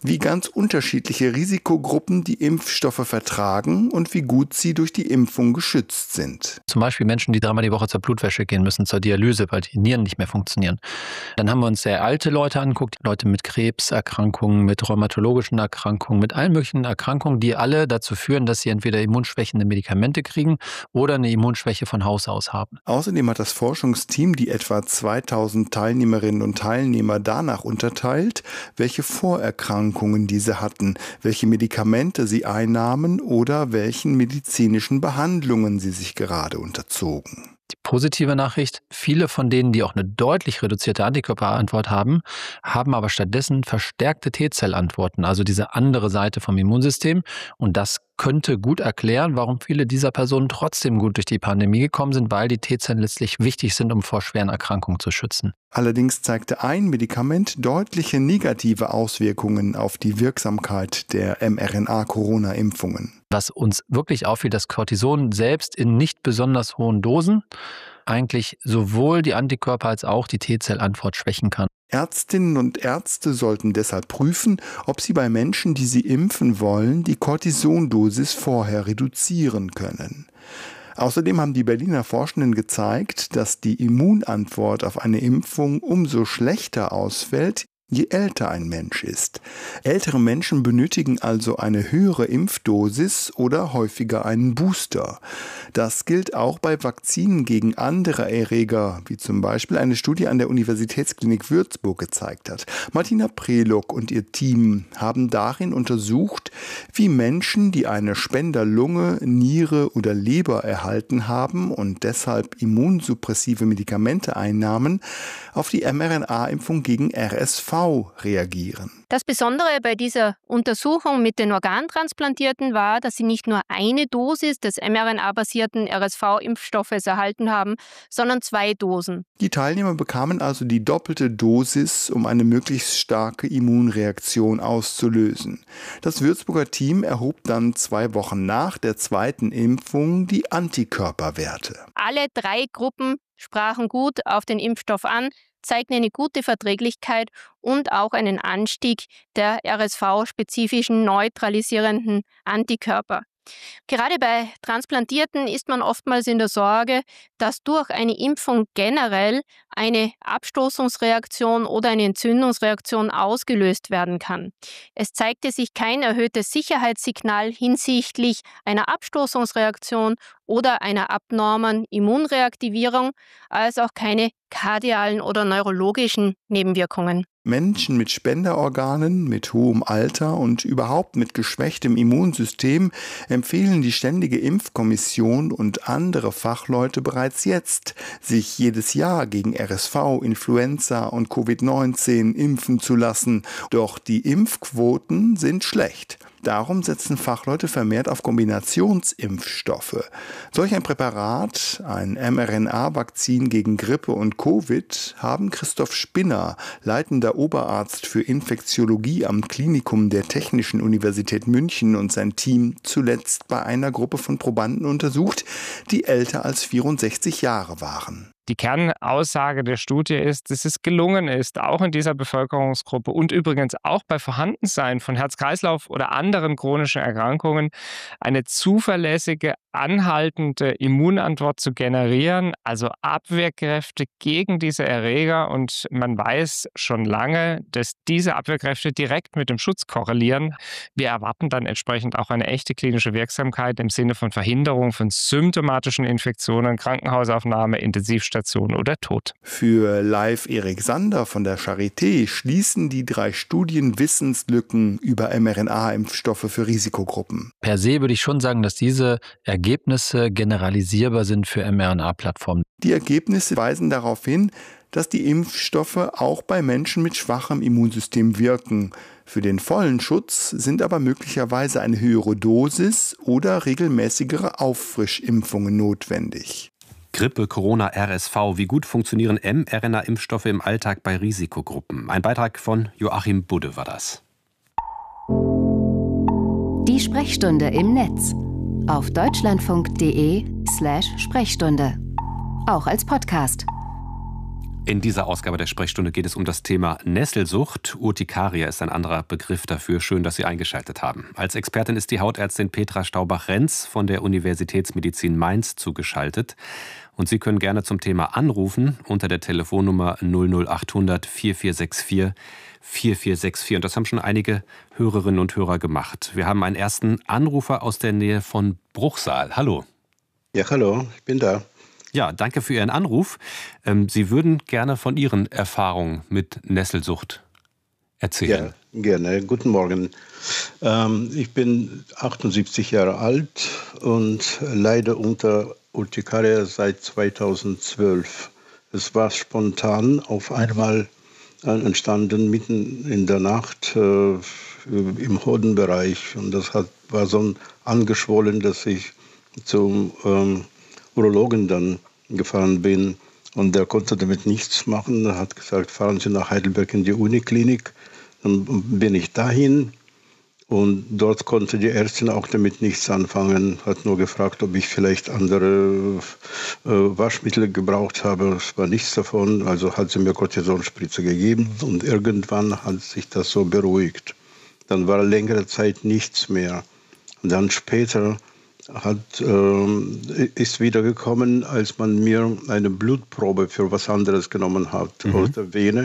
wie ganz unterschiedliche Risikogruppen die Impfstoffe vertragen und wie gut sie durch die Impfung geschützt sind. Zum Beispiel Menschen, die dreimal die Woche zur Blutwäsche gehen müssen, zur Dialyse, weil die Nieren nicht mehr funktionieren. Dann haben wir uns sehr alte Leute angeguckt, Leute mit Krebserkrankungen, mit rheumatologischen Erkrankungen, mit allen möglichen Erkrankungen, die alle dazu führen, dass sie entweder immunschwächende Medikamente kriegen oder eine Immunschwäche von Haus aus haben. Außerdem hat das Forschungsteam die etwa zweitausend Teilnehmerinnen und Teilnehmer danach unterteilt, welche Vorerkrankungen diese hatten, welche Medikamente sie einnahmen oder welchen medizinischen Behandlungen sie sich gerade unterzogen. Die positive Nachricht, viele von denen, die auch eine deutlich reduzierte Antikörperantwort haben, haben aber stattdessen verstärkte T-Zellantworten, also diese andere Seite vom Immunsystem. Und das könnte gut erklären, warum viele dieser Personen trotzdem gut durch die Pandemie gekommen sind, weil die T-Zellen letztlich wichtig sind, um vor schweren Erkrankungen zu schützen. Allerdings zeigte ein Medikament deutliche negative Auswirkungen auf die Wirksamkeit der mRNA-Corona-Impfungen. Was uns wirklich auffiel, dass Cortison selbst in nicht besonders hohen Dosen eigentlich sowohl die Antikörper als auch die T-Zellantwort schwächen kann. Ärztinnen und Ärzte sollten deshalb prüfen, ob sie bei Menschen, die sie impfen wollen, die Cortisondosis vorher reduzieren können. Außerdem haben die Berliner Forschenden gezeigt, dass die Immunantwort auf eine Impfung umso schlechter ausfällt, je älter ein Mensch ist. Ältere Menschen benötigen also eine höhere Impfdosis oder häufiger einen Booster. Das gilt auch bei Vakzinen gegen andere Erreger, wie zum Beispiel eine Studie an der Universitätsklinik Würzburg gezeigt hat. Martina Prelog und ihr Team haben darin untersucht, wie Menschen, die eine Spenderlunge, Niere oder Leber erhalten haben und deshalb immunsuppressive Medikamente einnahmen, auf die mRNA-Impfung gegen R S V reagieren. Das Besondere bei dieser Untersuchung mit den Organtransplantierten war, dass sie nicht nur eine Dosis des mRNA-basierten R S V-Impfstoffes erhalten haben, sondern zwei Dosen. Die Teilnehmer bekamen also die doppelte Dosis, um eine möglichst starke Immunreaktion auszulösen. Das Würzburger Team erhob dann zwei Wochen nach der zweiten Impfung die Antikörperwerte. Alle drei Gruppen sprachen gut auf den Impfstoff an, zeigten eine gute Verträglichkeit und auch einen Anstieg der R S V-spezifischen neutralisierenden Antikörper. Gerade bei Transplantierten ist man oftmals in der Sorge, dass durch eine Impfung generell eine Abstoßungsreaktion oder eine Entzündungsreaktion ausgelöst werden kann. Es zeigte sich kein erhöhtes Sicherheitssignal hinsichtlich einer Abstoßungsreaktion oder einer abnormen Immunreaktivierung, als auch keine kardialen oder neurologischen Nebenwirkungen. Menschen mit Spenderorganen, mit hohem Alter und überhaupt mit geschwächtem Immunsystem empfehlen die Ständige Impfkommission und andere Fachleute bereits jetzt, sich jedes Jahr gegen R S V, Influenza und Covid neunzehn impfen zu lassen. Doch die Impfquoten sind schlecht. Darum setzen Fachleute vermehrt auf Kombinationsimpfstoffe. Solch ein Präparat, ein mRNA-Vakzin gegen Grippe und Covid, haben Christoph Spinner, leitender Oberarzt für Infektiologie am Klinikum der Technischen Universität München, und sein Team zuletzt bei einer Gruppe von Probanden untersucht, die älter als vierundsechzig Jahre waren. Die Kernaussage der Studie ist, dass es gelungen ist, auch in dieser Bevölkerungsgruppe und übrigens auch bei Vorhandensein von Herz-Kreislauf oder anderen chronischen Erkrankungen eine zuverlässige, anhaltende Immunantwort zu generieren, also Abwehrkräfte gegen diese Erreger. Und man weiß schon lange, dass diese Abwehrkräfte direkt mit dem Schutz korrelieren. Wir erwarten dann entsprechend auch eine echte klinische Wirksamkeit im Sinne von Verhinderung von symptomatischen Infektionen, Krankenhausaufnahme, Intensivstation oder Tod. Für Live Erik Sander von der Charité schließen die drei Studien Wissenslücken über mRNA-Impfstoffe für Risikogruppen. Per se würde ich schon sagen, dass diese Ergebnisse generalisierbar sind für mRNA-Plattformen. Die Ergebnisse weisen darauf hin, dass die Impfstoffe auch bei Menschen mit schwachem Immunsystem wirken. Für den vollen Schutz sind aber möglicherweise eine höhere Dosis oder regelmäßigere Auffrischimpfungen notwendig. Grippe, Corona, R S V. Wie gut funktionieren mRNA-Impfstoffe im Alltag bei Risikogruppen? Ein Beitrag von Joachim Budde war das. Die Sprechstunde im Netz. Auf deutschlandfunk punkt de slash Sprechstunde. Auch als Podcast. In dieser Ausgabe der Sprechstunde geht es um das Thema Nesselsucht. Urtikaria ist ein anderer Begriff dafür. Schön, dass Sie eingeschaltet haben. Als Expertin ist die Hautärztin Petra Staubach-Renz von der Universitätsmedizin Mainz zugeschaltet. Und Sie können gerne zum Thema anrufen unter der Telefonnummer null null achthundert vierundvierzig sechsundvierzig vierundvierzig. Und das haben schon einige Hörerinnen und Hörer gemacht. Wir haben einen ersten Anrufer aus der Nähe von Bruchsal. Hallo. Ja, hallo, ich bin da. Ja, danke für Ihren Anruf. Sie würden gerne von Ihren Erfahrungen mit Nesselsucht erzählen. Ja, gerne. Guten Morgen. Ähm, ich bin achtundsiebzig Jahre alt und leide unter Urtikaria seit zweitausendzwölf. Es war spontan auf einmal entstanden, mitten in der Nacht äh, im Hodenbereich. Und das hat, war so angeschwollen, dass ich zum ähm, Urologen dann gefahren bin und der konnte damit nichts machen. Er hat gesagt, fahren Sie nach Heidelberg in die Uniklinik. Dann bin ich dahin und dort konnte die Ärztin auch damit nichts anfangen. Hat nur gefragt, ob ich vielleicht andere äh, Waschmittel gebraucht habe. Es war nichts davon. Also hat sie mir Cortisonspritze gegeben und irgendwann hat sich das so beruhigt. Dann war längere Zeit nichts mehr. Und dann später hat, äh, ist wieder gekommen, als man mir eine Blutprobe für was anderes genommen hat, mhm. aus der Vene.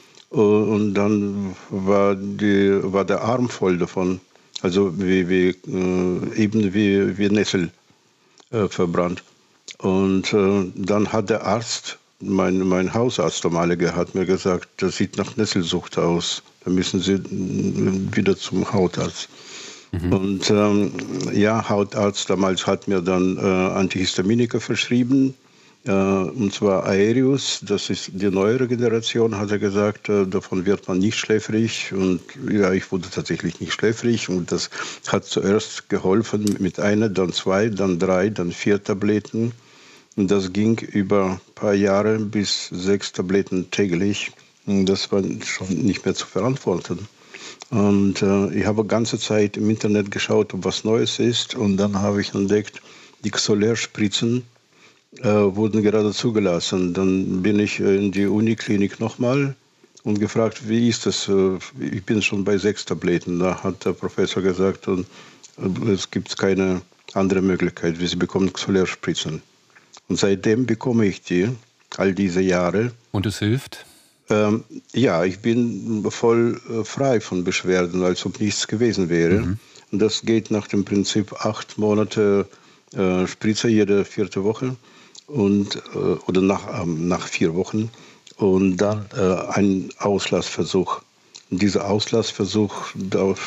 Und dann war, die, war der Arm voll davon, also wie, wie, äh, eben wie, wie Nessel äh, verbrannt. Und äh, dann hat der Arzt, mein, mein Hausarzt, der hat mir gesagt, das sieht nach Nesselsucht aus, da müssen Sie wieder zum Hautarzt. Mhm. Und ähm, ja, Hautarzt damals hat mir dann äh, Antihistaminika verschrieben, äh, und zwar Aerius, das ist die neuere Generation, hat er gesagt, äh, davon wird man nicht schläfrig. Und ja, ich wurde tatsächlich nicht schläfrig und das hat zuerst geholfen mit einer, dann zwei, dann drei, dann vier Tabletten. Und das ging über ein paar Jahre bis sechs Tabletten täglich. Und das war schon nicht mehr zu verantworten. Und äh, ich habe die ganze Zeit im Internet geschaut, ob was Neues ist. Und dann habe ich entdeckt, die Xolair-Spritzen äh, wurden gerade zugelassen. Dann bin ich in die Uniklinik nochmal und gefragt, wie ist das? Ich bin schon bei sechs Tabletten. Da hat der Professor gesagt, und, äh, es gibt keine andere Möglichkeit. Sie bekommen Xolair-Spritzen. Und seitdem bekomme ich die, all diese Jahre. Und es hilft? Ähm, ja, ich bin voll äh, frei von Beschwerden, als ob nichts gewesen wäre. Mhm. Und das geht nach dem Prinzip acht Monate äh, Spritze jede vierte Woche und, äh, oder nach, ähm, nach vier Wochen und dann äh, ein Auslassversuch. Und dieser Auslassversuch, das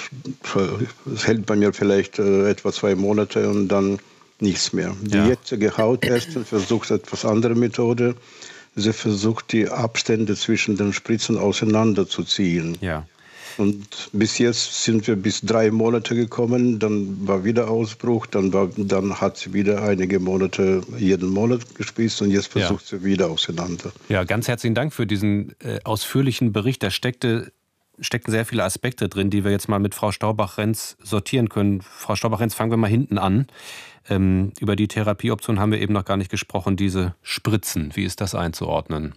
hält bei mir vielleicht äh, etwa zwei Monate und dann nichts mehr. Die ja. jetzige Hautärztin versucht etwas andere Methode. Sie versucht, die Abstände zwischen den Spritzen auseinanderzuziehen. Ja. Und bis jetzt sind wir bis drei Monate gekommen, dann war wieder Ausbruch, dann, war, dann hat sie wieder einige Monate jeden Monat gespritzt und jetzt versucht ja. sie wieder auseinander. Ja, ganz herzlichen Dank für diesen äh, ausführlichen Bericht. Da steckte, steckten sehr viele Aspekte drin, die wir jetzt mal mit Frau Staubach-Renz sortieren können. Frau Staubach-Renz, fangen wir mal hinten an. Ähm, über die Therapieoption haben wir eben noch gar nicht gesprochen, diese Spritzen. Wie ist das einzuordnen?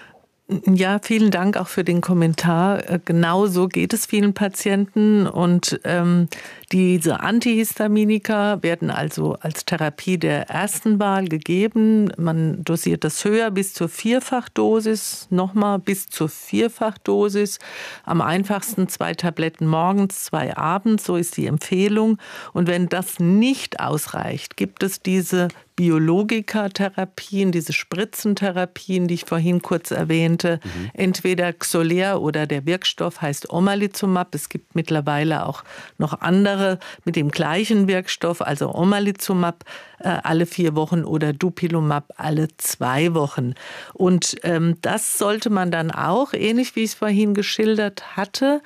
Ja, vielen Dank auch für den Kommentar. Genau so geht es vielen Patienten. Und ähm, diese Antihistaminika werden also als Therapie der ersten Wahl gegeben. Man dosiert das höher bis zur Vierfachdosis, nochmal bis zur Vierfachdosis. Am einfachsten zwei Tabletten morgens, zwei abends, so ist die Empfehlung. Und wenn das nicht ausreicht, gibt es diese Biologika-Therapien, diese Spritzentherapien, die ich vorhin kurz erwähnte, mhm. entweder Xolair oder der Wirkstoff heißt Omalizumab. Es gibt mittlerweile auch noch andere mit dem gleichen Wirkstoff, also Omalizumab äh, alle vier Wochen oder Dupilumab alle zwei Wochen. Und ähm, das sollte man dann auch, ähnlich wie ich es vorhin geschildert hatte,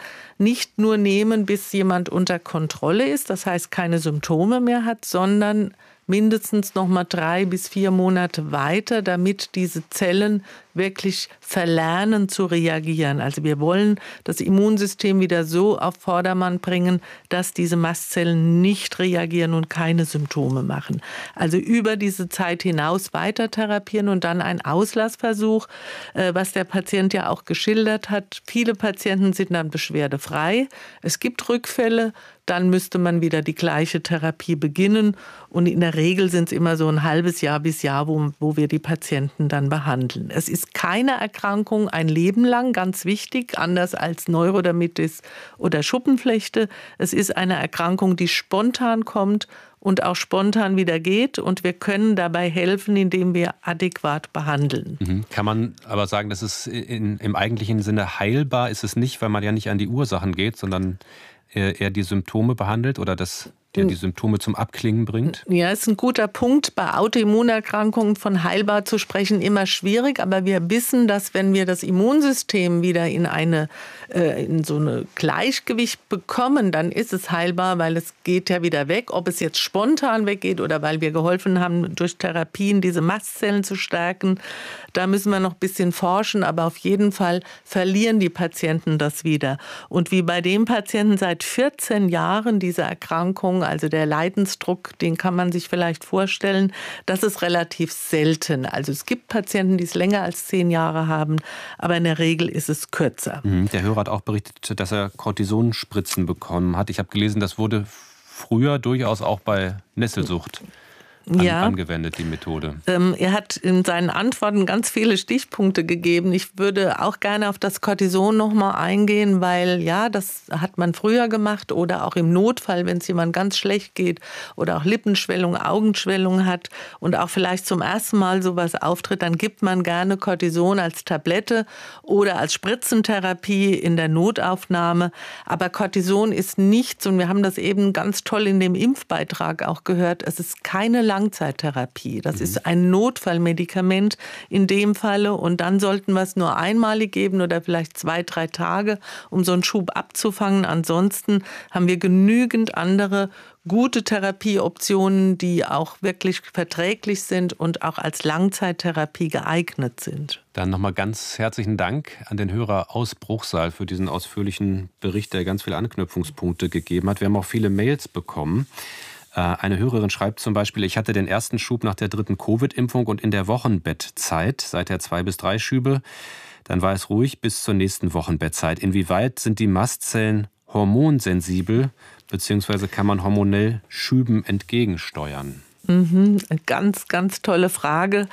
nicht nur nehmen, bis jemand unter Kontrolle ist, das heißt keine Symptome mehr hat, sondern mindestens noch mal drei bis vier Monate weiter, damit diese Zellen wirklich verlernen zu reagieren. Also wir wollen das Immunsystem wieder so auf Vordermann bringen, dass diese Mastzellen nicht reagieren und keine Symptome machen. Also über diese Zeit hinaus weiter therapieren und dann ein Auslassversuch, was der Patient ja auch geschildert hat. Viele Patienten sind dann beschwerdefrei. Es gibt Rückfälle, dann müsste man wieder die gleiche Therapie beginnen. Und in der Regel sind es immer so ein halbes Jahr bis Jahr, wo, wo wir die Patienten dann behandeln. Es ist keine Erkrankung ein Leben lang, ganz wichtig, anders als Neurodermitis oder Schuppenflechte. Es ist eine Erkrankung, die spontan kommt und auch spontan wieder geht. Und wir können dabei helfen, indem wir adäquat behandeln. Mhm. Kann man aber sagen, dass es in, im eigentlichen Sinne heilbar ist es nicht, weil man ja nicht an die Ursachen geht, sondern eher die Symptome behandelt oder das, der die Symptome zum Abklingen bringt? Ja, ist ein guter Punkt. Bei Autoimmunerkrankungen von heilbar zu sprechen immer schwierig, aber wir wissen, dass wenn wir das Immunsystem wieder in eine äh, in so eine Gleichgewicht bekommen, dann ist es heilbar, weil es geht ja wieder weg. Ob es jetzt spontan weggeht oder weil wir geholfen haben, durch Therapien diese Mastzellen zu stärken, da müssen wir noch ein bisschen forschen, aber auf jeden Fall verlieren die Patienten das wieder. Und wie bei dem Patienten seit vierzehn Jahren diese Erkrankung, also der Leidensdruck, den kann man sich vielleicht vorstellen, das ist relativ selten. Also es gibt Patienten, die es länger als zehn Jahre haben, aber in der Regel ist es kürzer. Der Hörer hat auch berichtet, dass er Cortisonspritzen bekommen hat. Ich habe gelesen, das wurde früher durchaus auch bei Nesselsucht An, ja. angewendet, die Methode. Ähm, er hat in seinen Antworten ganz viele Stichpunkte gegeben. Ich würde auch gerne auf das Cortison noch mal eingehen, weil ja, das hat man früher gemacht oder auch im Notfall, wenn es jemand ganz schlecht geht oder auch Lippenschwellung, Augenschwellung hat und auch vielleicht zum ersten Mal sowas auftritt, dann gibt man gerne Cortison als Tablette oder als Spritzentherapie in der Notaufnahme. Aber Cortison ist nichts, und wir haben das eben ganz toll in dem Impfbeitrag auch gehört, es ist keine Langzeittherapie. Das mhm. ist ein Notfallmedikament in dem Falle, und dann sollten wir es nur einmalig geben oder vielleicht zwei, drei Tage, um so einen Schub abzufangen. Ansonsten haben wir genügend andere gute Therapieoptionen, die auch wirklich verträglich sind und auch als Langzeittherapie geeignet sind. Dann nochmal ganz herzlichen Dank an den Hörer aus Bruchsal für diesen ausführlichen Bericht, der ganz viele Anknüpfungspunkte gegeben hat. Wir haben auch viele Mails bekommen. Eine Hörerin schreibt zum Beispiel: Ich hatte den ersten Schub nach der dritten Covid-Impfung und in der Wochenbettzeit, seither zwei bis drei Schübe. Dann war es ruhig bis zur nächsten Wochenbettzeit. Inwieweit sind die Mastzellen hormonsensibel, beziehungsweise kann man hormonell Schüben entgegensteuern? Mhm, ganz, ganz tolle Frage.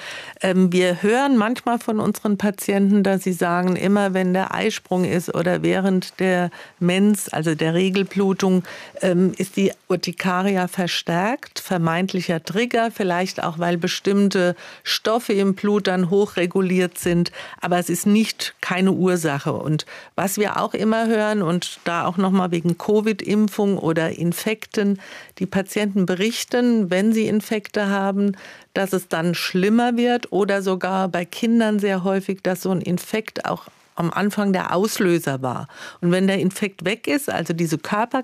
Wir hören manchmal von unseren Patienten, dass sie sagen, immer wenn der Eisprung ist oder während der Mens, also der Regelblutung, ist die Urtikaria verstärkt, vermeintlicher Trigger, vielleicht auch, weil bestimmte Stoffe im Blut dann hochreguliert sind, aber es ist nicht keine Ursache. Und was wir auch immer hören, und da auch nochmal wegen Covid-Impfung oder Infekten, die Patienten berichten, wenn sie Infekte haben, dass es dann schlimmer wird, oder sogar bei Kindern sehr häufig, dass so ein Infekt auch am Anfang der Auslöser war. Und wenn der Infekt weg ist, also diese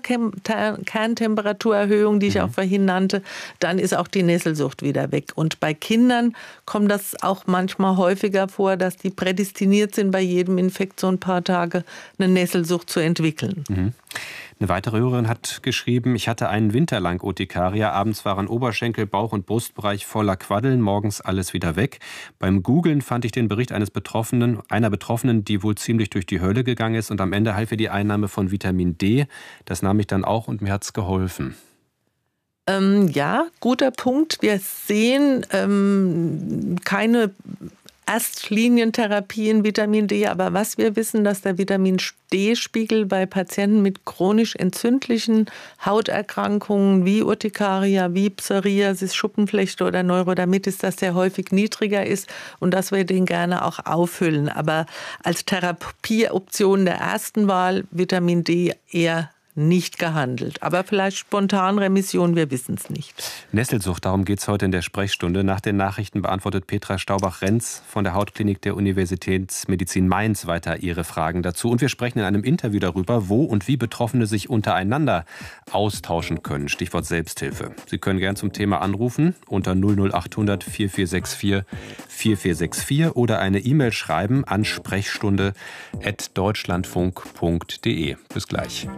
Körperkerntemperaturerhöhung, die ich mhm. auch vorhin nannte, dann ist auch die Nesselsucht wieder weg. Und bei Kindern kommt das auch manchmal häufiger vor, dass die prädestiniert sind, bei jedem Infekt so ein paar Tage eine Nesselsucht zu entwickeln. Mhm. Eine weitere Hörerin hat geschrieben: Ich hatte einen Winter lang Urtikaria. Abends waren Oberschenkel, Bauch- und Brustbereich voller Quaddeln, morgens alles wieder weg. Beim Googlen fand ich den Bericht eines Betroffenen, einer Betroffenen, die wohl ziemlich durch die Hölle gegangen ist. Und am Ende half ihr die Einnahme von Vitamin D. Das nahm ich dann auch und mir hat's geholfen. Ähm, ja, guter Punkt. Wir sehen ähm, keine Erstlinientherapien Vitamin D, aber was wir wissen, dass der Vitamin D-Spiegel bei Patienten mit chronisch entzündlichen Hauterkrankungen wie Urtikaria, wie Psoriasis, Schuppenflechte oder Neurodermitis, dass der häufig niedriger ist und dass wir den gerne auch auffüllen. Aber als Therapieoption der ersten Wahl Vitamin D eher nicht gehandelt. Aber vielleicht Spontanremission, wir wissen es nicht. Nesselsucht, darum geht es heute in der Sprechstunde. Nach den Nachrichten beantwortet Petra Staubach-Renz von der Hautklinik der Universitätsmedizin Mainz weiter Ihre Fragen dazu. Und wir sprechen in einem Interview darüber, wo und wie Betroffene sich untereinander austauschen können. Stichwort Selbsthilfe. Sie können gern zum Thema anrufen unter null null acht hundert vier vier sechs vier vier vier sechs vier oder eine E-Mail schreiben an sprechstunde at deutschlandfunk punkt de. Bis gleich.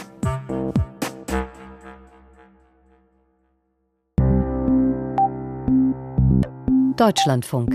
Deutschlandfunk.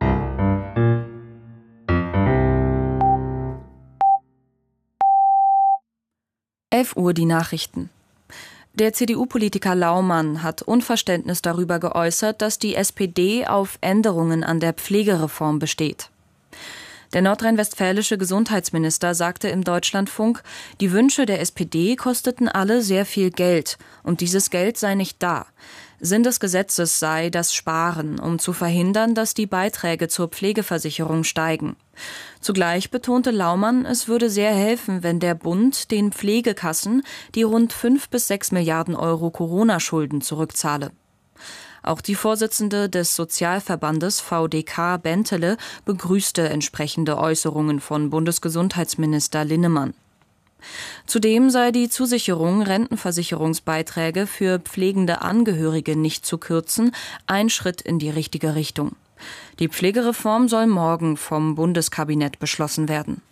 elf Uhr die Nachrichten. Der C D U-Politiker Laumann hat Unverständnis darüber geäußert, dass die S P D auf Änderungen an der Pflegereform besteht. Der nordrhein-westfälische Gesundheitsminister sagte im Deutschlandfunk, die Wünsche der S P D kosteten alle sehr viel Geld und dieses Geld sei nicht da. Sinn des Gesetzes sei das Sparen, um zu verhindern, dass die Beiträge zur Pflegeversicherung steigen. Zugleich betonte Laumann, es würde sehr helfen, wenn der Bund den Pflegekassen die rund fünf bis sechs Milliarden Euro Corona-Schulden zurückzahle. Auch die Vorsitzende des Sozialverbandes V D K Bentele begrüßte entsprechende Äußerungen von Bundesgesundheitsminister Linnemann. Zudem sei die Zusicherung, Rentenversicherungsbeiträge für pflegende Angehörige nicht zu kürzen, ein Schritt in die richtige Richtung. Die Pflegereform soll morgen vom Bundeskabinett beschlossen werden.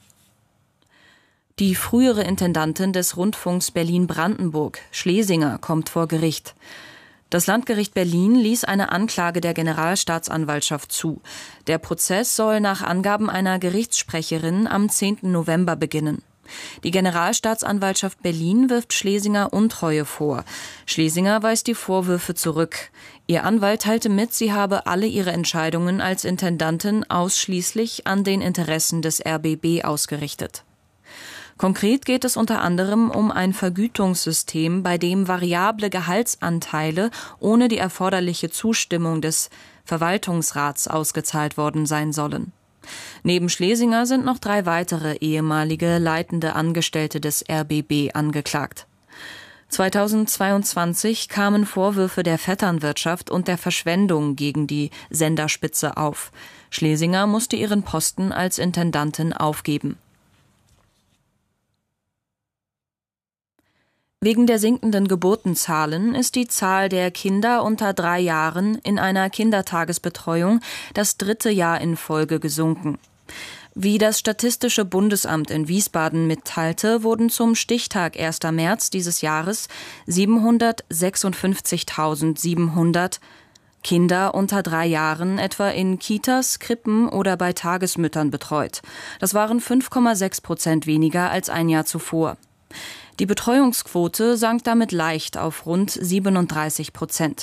Die frühere Intendantin des Rundfunks Berlin-Brandenburg, Schlesinger, kommt vor Gericht. Das Landgericht Berlin ließ eine Anklage der Generalstaatsanwaltschaft zu. Der Prozess soll nach Angaben einer Gerichtssprecherin am zehnten November beginnen. Die Generalstaatsanwaltschaft Berlin wirft Schlesinger Untreue vor. Schlesinger weist die Vorwürfe zurück. Ihr Anwalt teilte mit, sie habe alle ihre Entscheidungen als Intendantin ausschließlich an den Interessen des R B B ausgerichtet. Konkret geht es unter anderem um ein Vergütungssystem, bei dem variable Gehaltsanteile ohne die erforderliche Zustimmung des Verwaltungsrats ausgezahlt worden sein sollen. Neben Schlesinger sind noch drei weitere ehemalige leitende Angestellte des R B B angeklagt. zweitausendzweiundzwanzig kamen Vorwürfe der Vetternwirtschaft und der Verschwendung gegen die Senderspitze auf. Schlesinger musste ihren Posten als Intendantin aufgeben. Wegen der sinkenden Geburtenzahlen ist die Zahl der Kinder unter drei Jahren in einer Kindertagesbetreuung das dritte Jahr in Folge gesunken. Wie das Statistische Bundesamt in Wiesbaden mitteilte, wurden zum Stichtag ersten März dieses Jahres siebenhundertsechsundfünfzigtausendsiebenhundert Kinder unter drei Jahren etwa in Kitas, Krippen oder bei Tagesmüttern betreut. Das waren fünf Komma sechs Prozent weniger als ein Jahr zuvor. Die Betreuungsquote sank damit leicht auf rund siebenunddreißig Prozent.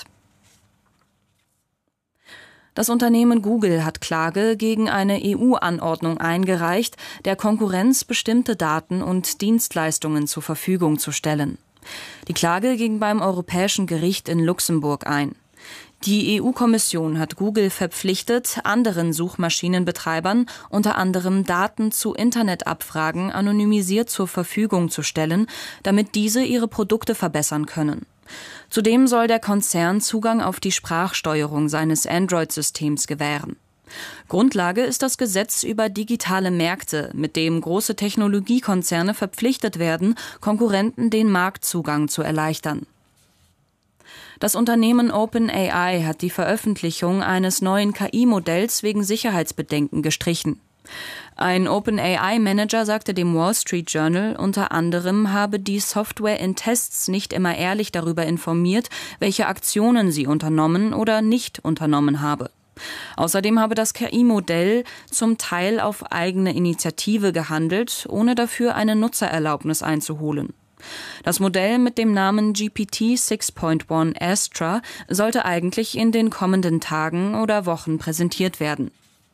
Das Unternehmen Google hat Klage gegen eine E U-Anordnung eingereicht, der Konkurrenz bestimmte Daten und Dienstleistungen zur Verfügung zu stellen. Die Klage ging beim Europäischen Gericht in Luxemburg ein. Die E U-Kommission hat Google verpflichtet, anderen Suchmaschinenbetreibern unter anderem Daten zu Internetabfragen anonymisiert zur Verfügung zu stellen, damit diese ihre Produkte verbessern können. Zudem soll der Konzern Zugang auf die Sprachsteuerung seines Android-Systems gewähren. Grundlage ist das Gesetz über digitale Märkte, mit dem große Technologiekonzerne verpflichtet werden, Konkurrenten den Marktzugang zu erleichtern. Das Unternehmen OpenAI hat die Veröffentlichung eines neuen K I-Modells wegen Sicherheitsbedenken gestrichen. Ein OpenAI-Manager sagte dem Wall Street Journal, unter anderem habe die Software in Tests nicht immer ehrlich darüber informiert, welche Aktionen sie unternommen oder nicht unternommen habe. Außerdem habe das K I-Modell zum Teil auf eigene Initiative gehandelt, ohne dafür eine Nutzererlaubnis einzuholen. Das Modell mit dem Namen G P T sechs Punkt eins Astra sollte eigentlich in den kommenden Tagen oder Wochen präsentiert werden.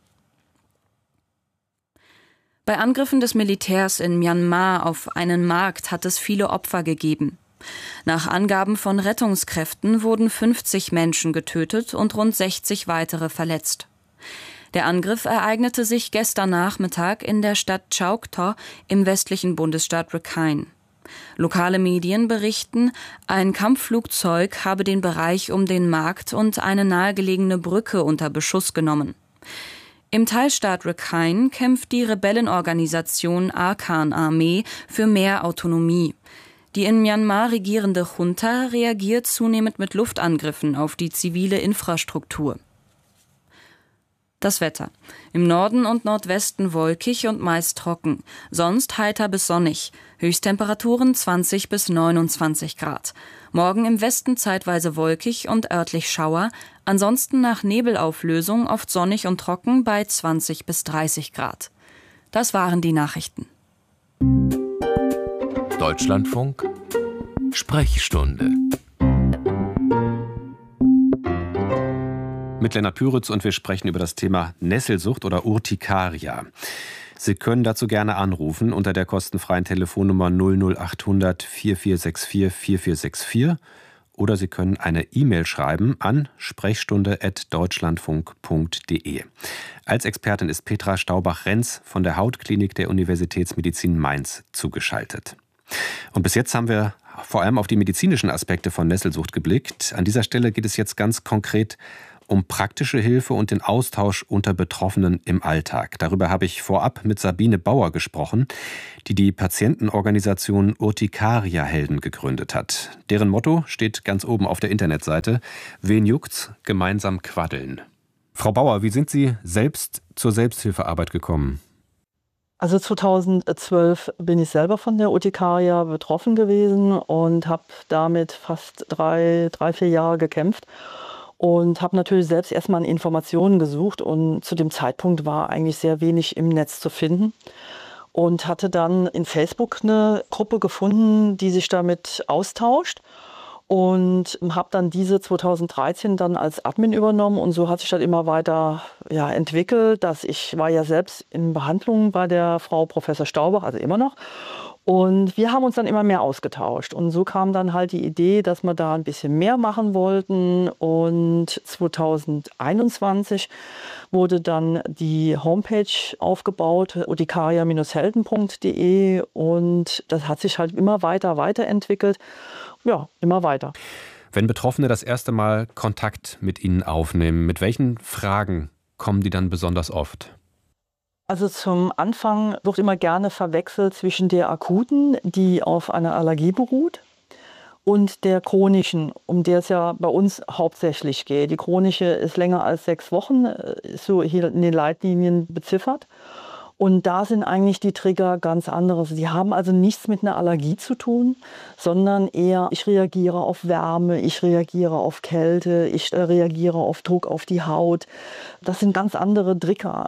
Bei Angriffen des Militärs in Myanmar auf einen Markt hat es viele Opfer gegeben. Nach Angaben von Rettungskräften wurden fünfzig Menschen getötet und rund sechzig weitere verletzt. Der Angriff ereignete sich gestern Nachmittag in der Stadt Chaoktor im westlichen Bundesstaat Rakhine. Lokale Medien berichten, ein Kampfflugzeug habe den Bereich um den Markt und eine nahegelegene Brücke unter Beschuss genommen. Im Teilstaat Rakhine kämpft die Rebellenorganisation Arkan-Armee für mehr Autonomie. Die in Myanmar regierende Junta reagiert zunehmend mit Luftangriffen auf die zivile Infrastruktur. Das Wetter. Im Norden und Nordwesten wolkig und meist trocken. Sonst heiter bis sonnig. Höchsttemperaturen zwanzig bis neunundzwanzig Grad. Morgen im Westen zeitweise wolkig und örtlich Schauer. Ansonsten nach Nebelauflösung oft sonnig und trocken bei zwanzig bis dreißig Grad. Das waren die Nachrichten. Deutschlandfunk Sprechstunde mit Lennart Püritz, und wir sprechen über das Thema Nesselsucht oder Urtikaria. Sie können dazu gerne anrufen unter der kostenfreien Telefonnummer null null acht hundert vier vier sechs vier vier vier sechs vier oder Sie können eine E-Mail schreiben an sprechstunde at deutschlandfunk punkt de. Als Expertin ist Petra Staubach-Renz von der Hautklinik der Universitätsmedizin Mainz zugeschaltet. Und bis jetzt haben wir vor allem auf die medizinischen Aspekte von Nesselsucht geblickt. An dieser Stelle geht es jetzt ganz konkret um praktische Hilfe und den Austausch unter Betroffenen im Alltag. Darüber habe ich vorab mit Sabine Bauer gesprochen, die die Patientenorganisation Urtikaria-Helden gegründet hat. Deren Motto steht ganz oben auf der Internetseite: Wen juckt's? Gemeinsam quaddeln. Frau Bauer, wie sind Sie selbst zur Selbsthilfearbeit gekommen? Also zweitausendzwölf bin ich selber von der Urtikaria betroffen gewesen und habe damit fast drei, drei, vier Jahre gekämpft. Und habe natürlich selbst erstmal Informationen gesucht, und zu dem Zeitpunkt war eigentlich sehr wenig im Netz zu finden. Und hatte dann in Facebook eine Gruppe gefunden, die sich damit austauscht. Und habe dann diese zweitausenddreizehn dann als Admin übernommen. Und so hat sich das immer weiter ja, entwickelt. Dass ich war ja selbst in Behandlung bei der Frau Professor Staubach, also immer noch. Und wir haben uns dann immer mehr ausgetauscht. Und so kam dann halt die Idee, dass wir da ein bisschen mehr machen wollten. Und zweitausendeinundzwanzig wurde dann die Homepage aufgebaut, urtikaria Helden punkt de. Und das hat sich halt immer weiter weiterentwickelt. Ja, immer weiter. Wenn Betroffene das erste Mal Kontakt mit Ihnen aufnehmen, mit welchen Fragen kommen die dann besonders oft? Also zum Anfang wird immer gerne verwechselt zwischen der akuten, die auf einer Allergie beruht, und der chronischen, um der es ja bei uns hauptsächlich geht. Die chronische ist länger als sechs Wochen, ist so hier in den Leitlinien beziffert. Und da sind eigentlich die Trigger ganz anderes. Die haben also nichts mit einer Allergie zu tun, sondern eher, ich reagiere auf Wärme, ich reagiere auf Kälte, ich reagiere auf Druck auf die Haut. Das sind ganz andere Trigger.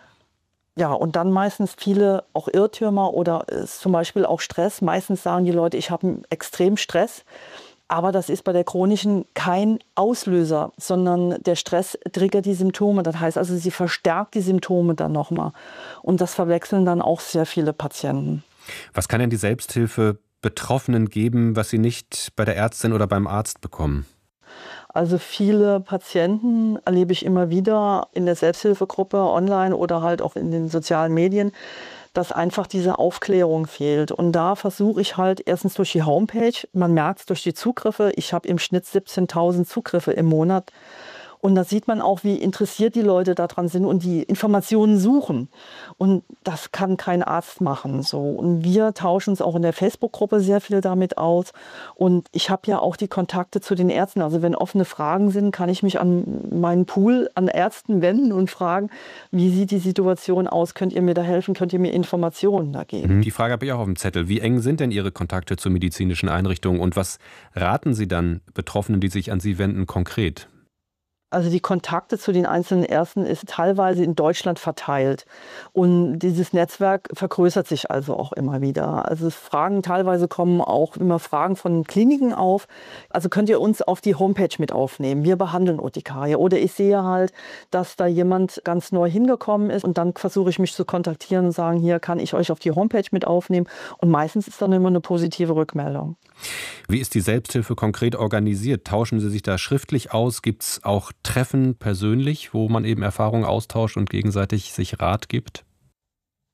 Ja, und dann meistens viele auch Irrtümer oder zum Beispiel auch Stress. Meistens sagen die Leute, ich habe einen extremen Stress. Aber das ist bei der chronischen kein Auslöser, sondern der Stress triggert die Symptome. Das heißt also, sie verstärkt die Symptome dann nochmal. Und das verwechseln dann auch sehr viele Patienten. Was kann denn die Selbsthilfe Betroffenen geben, was sie nicht bei der Ärztin oder beim Arzt bekommen? Also viele Patienten erlebe ich immer wieder in der Selbsthilfegruppe, online oder halt auch in den sozialen Medien, dass einfach diese Aufklärung fehlt. Und da versuche ich halt erstens durch die Homepage, man merkt es durch die Zugriffe, ich habe im Schnitt siebzehntausend Zugriffe im Monat. Und da sieht man auch, wie interessiert die Leute daran sind und die Informationen suchen. Und das kann kein Arzt machen. So. Und wir tauschen uns auch in der Facebook-Gruppe sehr viel damit aus. Und ich habe ja auch die Kontakte zu den Ärzten. Also wenn offene Fragen sind, kann ich mich an meinen Pool an Ärzten wenden und fragen, wie sieht die Situation aus? Könnt ihr mir da helfen? Könnt ihr mir Informationen da geben? Die Frage habe ich auch auf dem Zettel. Wie eng sind denn Ihre Kontakte zu medizinischen Einrichtungen? Und was raten Sie dann Betroffenen, die sich an Sie wenden, konkret? Also die Kontakte zu den einzelnen Ärzten ist teilweise in Deutschland verteilt. Und dieses Netzwerk vergrößert sich also auch immer wieder. Also Fragen, teilweise kommen auch immer Fragen von Kliniken auf. Also könnt ihr uns auf die Homepage mit aufnehmen. Wir behandeln Urtikaria. Oder ich sehe halt, dass da jemand ganz neu hingekommen ist. Und dann versuche ich mich zu kontaktieren und sagen, hier kann ich euch auf die Homepage mit aufnehmen. Und meistens ist dann immer eine positive Rückmeldung. Wie ist die Selbsthilfe konkret organisiert? Tauschen Sie sich da schriftlich aus? Gibt es auch Treffen persönlich, wo man eben Erfahrungen austauscht und gegenseitig sich Rat gibt?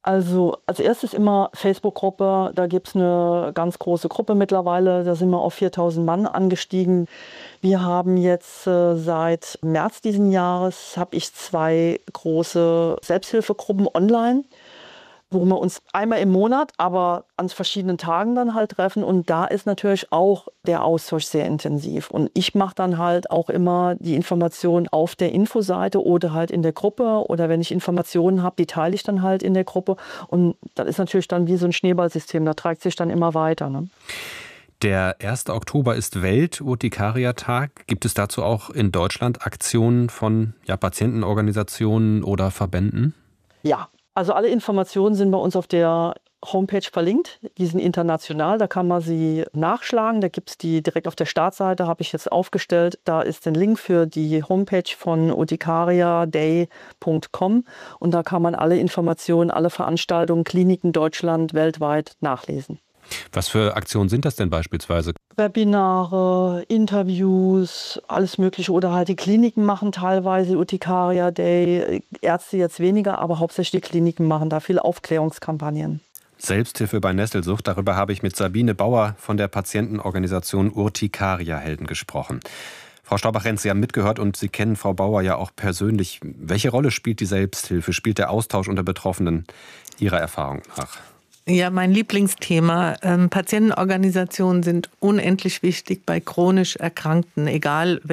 Also als erstes immer Facebook-Gruppe, da gibt es eine ganz große Gruppe mittlerweile, da sind wir auf viertausend Mann angestiegen. Wir haben jetzt äh, seit März diesen Jahres, habe ich zwei große Selbsthilfegruppen online, wo wir uns einmal im Monat, aber an verschiedenen Tagen dann halt treffen. Und da ist natürlich auch der Austausch sehr intensiv. Und ich mache dann halt auch immer die Informationen auf der Infoseite oder halt in der Gruppe. Oder wenn ich Informationen habe, die teile ich dann halt in der Gruppe. Und das ist natürlich dann wie so ein Schneeballsystem, da trägt sich dann immer weiter, ne? Der erste Oktober ist Welt-Urtikaria-Tag. Gibt es dazu auch in Deutschland Aktionen von ja, Patientenorganisationen oder Verbänden? Ja. Also alle Informationen sind bei uns auf der Homepage verlinkt. Die sind international, da kann man sie nachschlagen. Da gibt es die direkt auf der Startseite, habe ich jetzt aufgestellt. Da ist ein Link für die Homepage von urtikaria day punkt com und da kann man alle Informationen, alle Veranstaltungen, Kliniken Deutschland, weltweit nachlesen. Was für Aktionen sind das denn beispielsweise? Webinare, Interviews, alles Mögliche. Oder halt die Kliniken machen teilweise Urtikaria Day, Ärzte jetzt weniger, aber hauptsächlich die Kliniken machen da viele Aufklärungskampagnen. Selbsthilfe bei Nesselsucht, darüber habe ich mit Sabine Bauer von der Patientenorganisation Urtikaria-Helden gesprochen. Frau Staubach-Renz, Sie haben mitgehört und Sie kennen Frau Bauer ja auch persönlich. Welche Rolle spielt die Selbsthilfe, spielt der Austausch unter Betroffenen Ihrer Erfahrung nach? Ja, mein Lieblingsthema. Ähm, Patientenorganisationen sind unendlich wichtig bei chronisch Erkrankten, egal